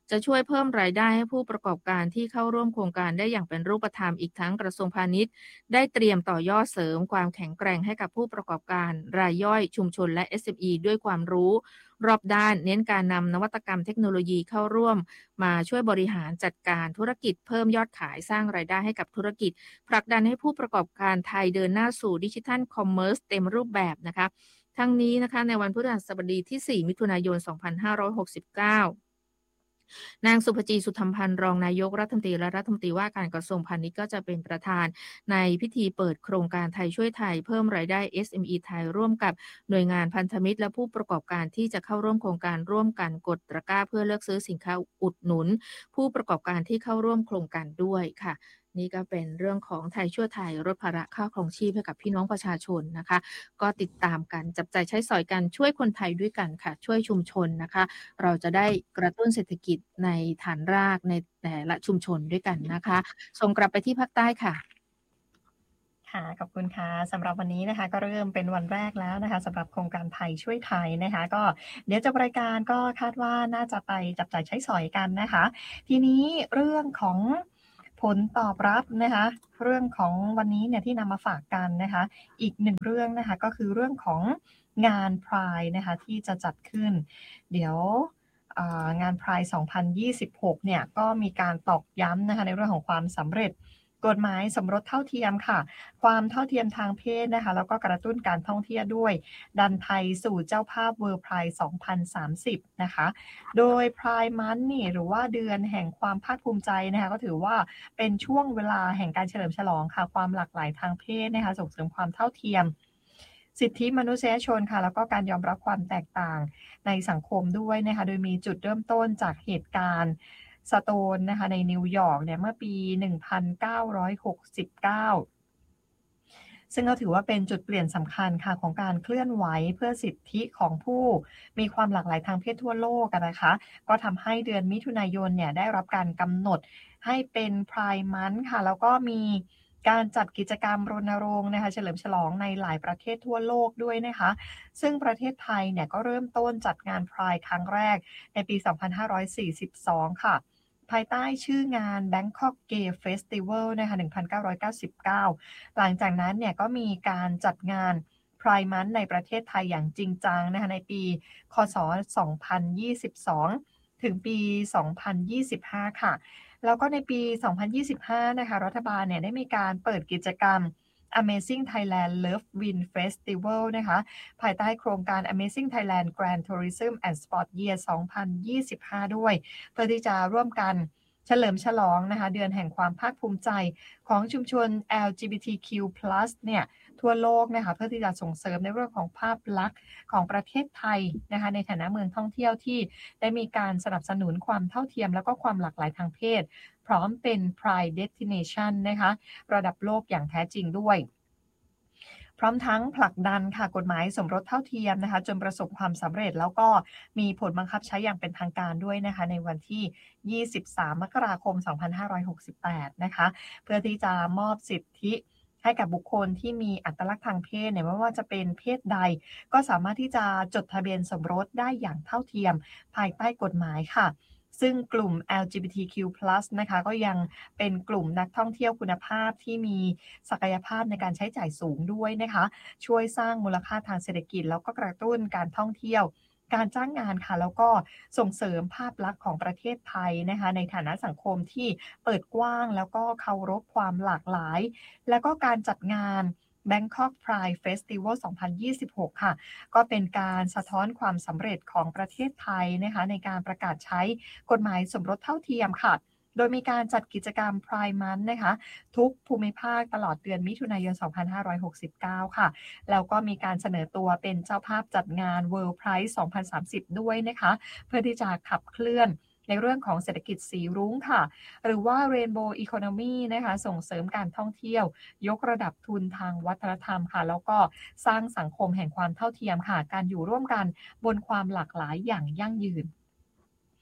จะช่วยเพิ่มรายได้ให้ผู้ประกอบการที่เข้าร่วมโครงการได้อย่างเป็นรูปธรรมอีกทั้งกระทรวงพาณิชย์ได้เตรียมต่อยอดเสริมความแข็งแกร่งให้กับผู้ประกอบการรายย่อยชุมชนและ เอส เอ็ม อี ด้วยความรู้รอบด้านเน้นการนำนวัตกรรมเทคโนโลยีเข้าร่วมมาช่วยบริหารจัดการธุรกิจเพิ่มยอดขายสร้างรายได้ให้กับธุรกิจผลักดันให้ผู้ประกอบการไทยเดินหน้าสู่ดิจิทัลคอมเมอร์สเต็มรูปแบบนะคะทั้งนี้นะคะในวันพฤหัสบดีที่สี่มิถุนายนสองพันห้าร้อยหกสิบเก้านางสุภจีสุธรรมพันธ์รองนายกรัฐมนตรีและรัฐมนตรีว่าการกระทรวงพาณิชย์ก็จะเป็นประธานในพิธีเปิดโครงการไทยช่วยไทยเพิ่มรายได้ เอส เอ็ม อี ไทยร่วมกับหน่วยงานพันธมิตรและผู้ประกอบการที่จะเข้าร่วมโครงการร่วมกันกดตะกร้าเพื่อเลือกซื้อสินค้าอุดหนุนผู้ประกอบการที่เข้าร่วมโครงการด้วยค่ะนี่ก็เป็นเรื่องของไทยช่วยไทยลดภาระค่าครองชีพให้กับพี่น้องประชาชนนะคะก็ติดตามกันจับจ่ายใช้สอยกันช่วยคนไทยด้วยกันค่ะช่วยชุมชนนะคะเราจะได้กระตุ้นเศรษฐกิจในฐานรากในแต่ละชุมชนด้วยกันนะคะส่งกลับไปที่ภาคใต้ค่ะค่ะขอบคุณค่ะสำหรับวันนี้นะคะก็เริ่มเป็นวันแรกแล้วนะคะสำหรับโครงการไทยช่วยไทยนะคะก็เดี๋ยวจบรายการก็คาดว่าน่าจะไปจับจ่ายใช้สอยกันนะคะทีนี้เรื่องของผลตอบรับนะคะเรื่องของวันนี้เนี่ยที่นำมาฝากกันนะคะอีกหนึ่งเรื่องนะคะก็คือเรื่องของงานพรายนะคะที่จะจัดขึ้นเดี๋ยวงานพรายสองพันยี่สิบหกเนี่ยก็มีการตอกย้ำนะคะในเรื่องของความสำเร็จกฎหมายสมรสเท่าเทียมค่ะความเท่าเทียมทางเพศนะคะแล้วก็กระตุ้นการท่องเที่ยวด้วยดันไทยสู่เจ้าภาพเวิร์ลด์ไพร์สองพันสามสิบนะคะโดยไพร์มันนี่หรือว่าเดือนแห่งความภาคภูมิใจนะคะก็ถือว่าเป็นช่วงเวลาแห่งการเฉลิมฉลองค่ะความหลากหลายทางเพศนะคะส่งเสริมความเท่าเทียมสิทธิมนุษยชนค่ะแล้วก็การยอมรับความแตกต่างในสังคมด้วยนะคะโดยมีจุดเริ่มต้นจากเหตุการณ์สโตนนะคะในนิวยอร์กเนี่ยเมื่อปีหนึ่งพันเก้าร้อยหกสิบเก้าซึ่งก็ถือว่าเป็นจุดเปลี่ยนสำคัญค่ะของการเคลื่อนไหวเพื่อสิทธิของผู้มีความหลากหลายทางเพศทั่วโลกนะคะก็ทำให้เดือนมิถุนายนเนี่ยได้รับการกำหนดให้เป็นไพร์มันท์ค่ะแล้วก็มีการจัดกิจกรรมรณรงค์นะคะเฉลิมฉลองในหลายประเทศทั่วโลกด้วยนะคะซึ่งประเทศไทยเนี่ยก็เริ่มต้นจัดงานไพร์ครั้งแรกในปีสองพันห้าร้อยสี่สิบสองค่ะภายใต้ชื่องาน Bangkok Gay Festival นะคะหนึ่งพันเก้าร้อยเก้าสิบเก้าหลังจากนั้นเนี่ยก็มีการจัดงาน Pride Month ในประเทศไทยอย่างจริงจังนะคะในปีค.ศ. สองพันยี่สิบสองถึงปีสองพันยี่สิบห้าค่ะแล้วก็ในปีสองพันยี่สิบห้านะคะรัฐบาลเนี่ยได้มีการเปิดกิจกรรม Amazing Thailand Love Win Festival นะคะภายใต้โครงการ Amazing Thailand Grand Tourism and Sport Year สองพันยี่สิบห้าด้วยเพื่อที่จะร่วมกันเฉลิมฉลองนะคะเดือนแห่งความภาคภูมิใจของชุมชน แอล จี บี ที คิว พลัส เนี่ยทั่วโลกนะคะเพื่อที่จะส่งเสริมในเรื่องของภาพลักษณ์ของประเทศไทยนะคะในฐานะเมืองท่องเที่ยวที่ได้มีการสนับสนุนความเท่าเทียมแล้วก็ความหลากหลายทางเพศพร้อมเป็น Pride Destination นะคะระดับโลกอย่างแท้จริงด้วยพร้อมทั้งผลักดันค่ะกฎหมายสมรสเท่าเทียมนะคะจนประสบความสำเร็จแล้วก็มีผลบังคับใช้อย่างเป็นทางการด้วยนะคะในวันที่ยี่สิบสามมกราคมสองพันห้าร้อยหกสิบแปดนะคะเพื่อที่จะมอบสิทธิให้กับบุคคลที่มีอัตลักษณ์ทางเพศเนี่ยไม่ว่าจะเป็นเพศใดก็สามารถที่จะจดทะเบียนสมรสได้อย่างเท่าเทียมภายใต้กฎหมายค่ะซึ่งกลุ่ม แอล จี บี ที คิว พลัส นะคะก็ยังเป็นกลุ่มนักท่องเที่ยวคุณภาพที่มีศักยภาพในการใช้จ่ายสูงด้วยนะคะช่วยสร้างมูลค่าทางเศรษฐกิจแล้วก็กระตุ้นการท่องเที่ยวการจ้างงานค่ะแล้วก็ส่งเสริมภาพลักษณ์ของประเทศไทยนะคะในฐานะสังคมที่เปิดกว้างแล้วก็เคารพความหลากหลายแล้วก็การจัดงานBangkok Pride Festival สองพันยี่สิบหกค่ะก็เป็นการสะท้อนความสำเร็จของประเทศไทยนะคะในการประกาศใช้กฎหมายสมรสเท่าเทียมค่ะโดยมีการจัดกิจกรรม Pride Month นะคะทุกภูมิภาคตลอดเดือนมิถุนายนสองพันห้าร้อยหกสิบเก้าค่ะแล้วก็มีการเสนอตัวเป็นเจ้าภาพจัดงาน World Pride สองพันสามสิบด้วยนะคะเพื่อที่จะขับเคลื่อนในเรื่องของเศรษฐกิจสีรุ้งค่ะหรือว่า Rainbow Economy นะคะส่งเสริมการท่องเที่ยวยกระดับทุนทางวัฒนธรรมค่ะแล้วก็สร้างสังคมแห่งความเท่าเทียมค่ะการอยู่ร่วมกันบนความหลากหลายอย่างยั่งยืน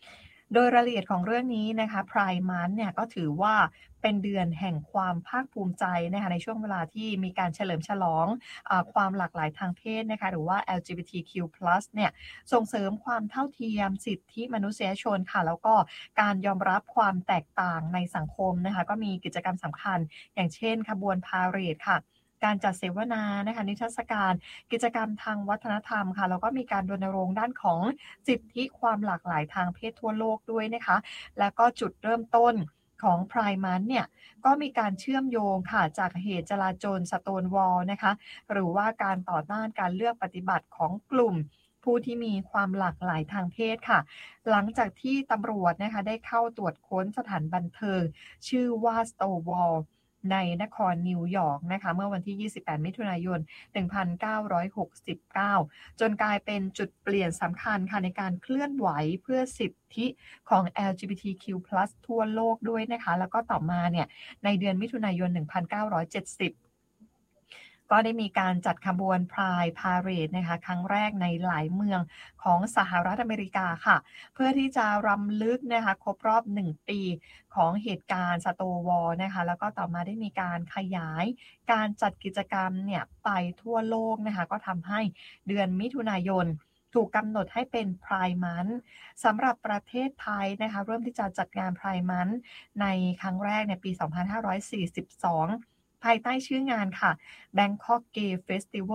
โดยรายละเอียดของเรื่องนี้นะคะ Pride Month เนี่ยก็ถือว่าเป็นเดือนแห่งความภาคภูมิใจนะคะในช่วงเวลาที่มีการเฉลิมฉลองอาความหลากหลายทางเพศนะคะหรือว่า แอล จี บี ที คิว พลัส เนี่ยส่งเสริมความเท่าเทียมสิทธิมนุษยชนค่ะแล้วก็การยอมรับความแตกต่างในสังคมนะคะก็มีกิจกรรมสำคัญอย่างเช่นขบวนพาเหรดค่ะการจัดเสวนานะคะนิทรรศการกิจกรรมทางวัฒนธรรมค่ะแล้วก็มีการรณรงค์ด้านของสิทธิความหลากหลายทางเพศทั่วโลกด้วยนะคะแล้วก็จุดเริ่มต้นของ Pride Month เนี่ยก็มีการเชื่อมโยงค่ะจากเหตุจลาจลสโตนวอลนะคะหรือว่าการต่อต้านการเลือกปฏิบัติของกลุ่มผู้ที่มีความหลากหลายทางเพศค่ะหลังจากที่ตำรวจนะคะได้เข้าตรวจค้นสถานบันเทิงชื่อว่า Stonewallในนครนิวยอร์กนะคะเมื่อวันที่ ยี่สิบแปด มิถุนายน หนึ่งพันเก้าร้อยหกสิบเก้า จนกลายเป็นจุดเปลี่ยนสำคัญค่ะในการเคลื่อนไหวเพื่อสิทธิของ แอล จี บี ที คิว พลัส ทั่วโลกด้วยนะคะแล้วก็ต่อมาเนี่ยในเดือนมิถุนายน หนึ่งพันเก้าร้อยเจ็ดสิบก็ได้มีการจัดขบวน Pride Parade นะคะครั้งแรกในหลายเมืองของสหรัฐอเมริกาค่ะเพื่อที่จะรำลึกนะคะครบรอบหนึ่งปีของเหตุการณ์สโตวอลนะคะแล้วก็ต่อมาได้มีการขยายการจัดกิจกรรมเนี่ยไปทั่วโลกนะคะก็ทำให้เดือนมิถุนายนถูกกำหนดให้เป็น Pride Month สำหรับประเทศไทยนะคะเริ่มที่จะจัดงาน Pride Month ในครั้งแรกในปี สองพันห้าร้อยสี่สิบสองภายใต้ชื่องานค่ะ Bangkok Gay Festival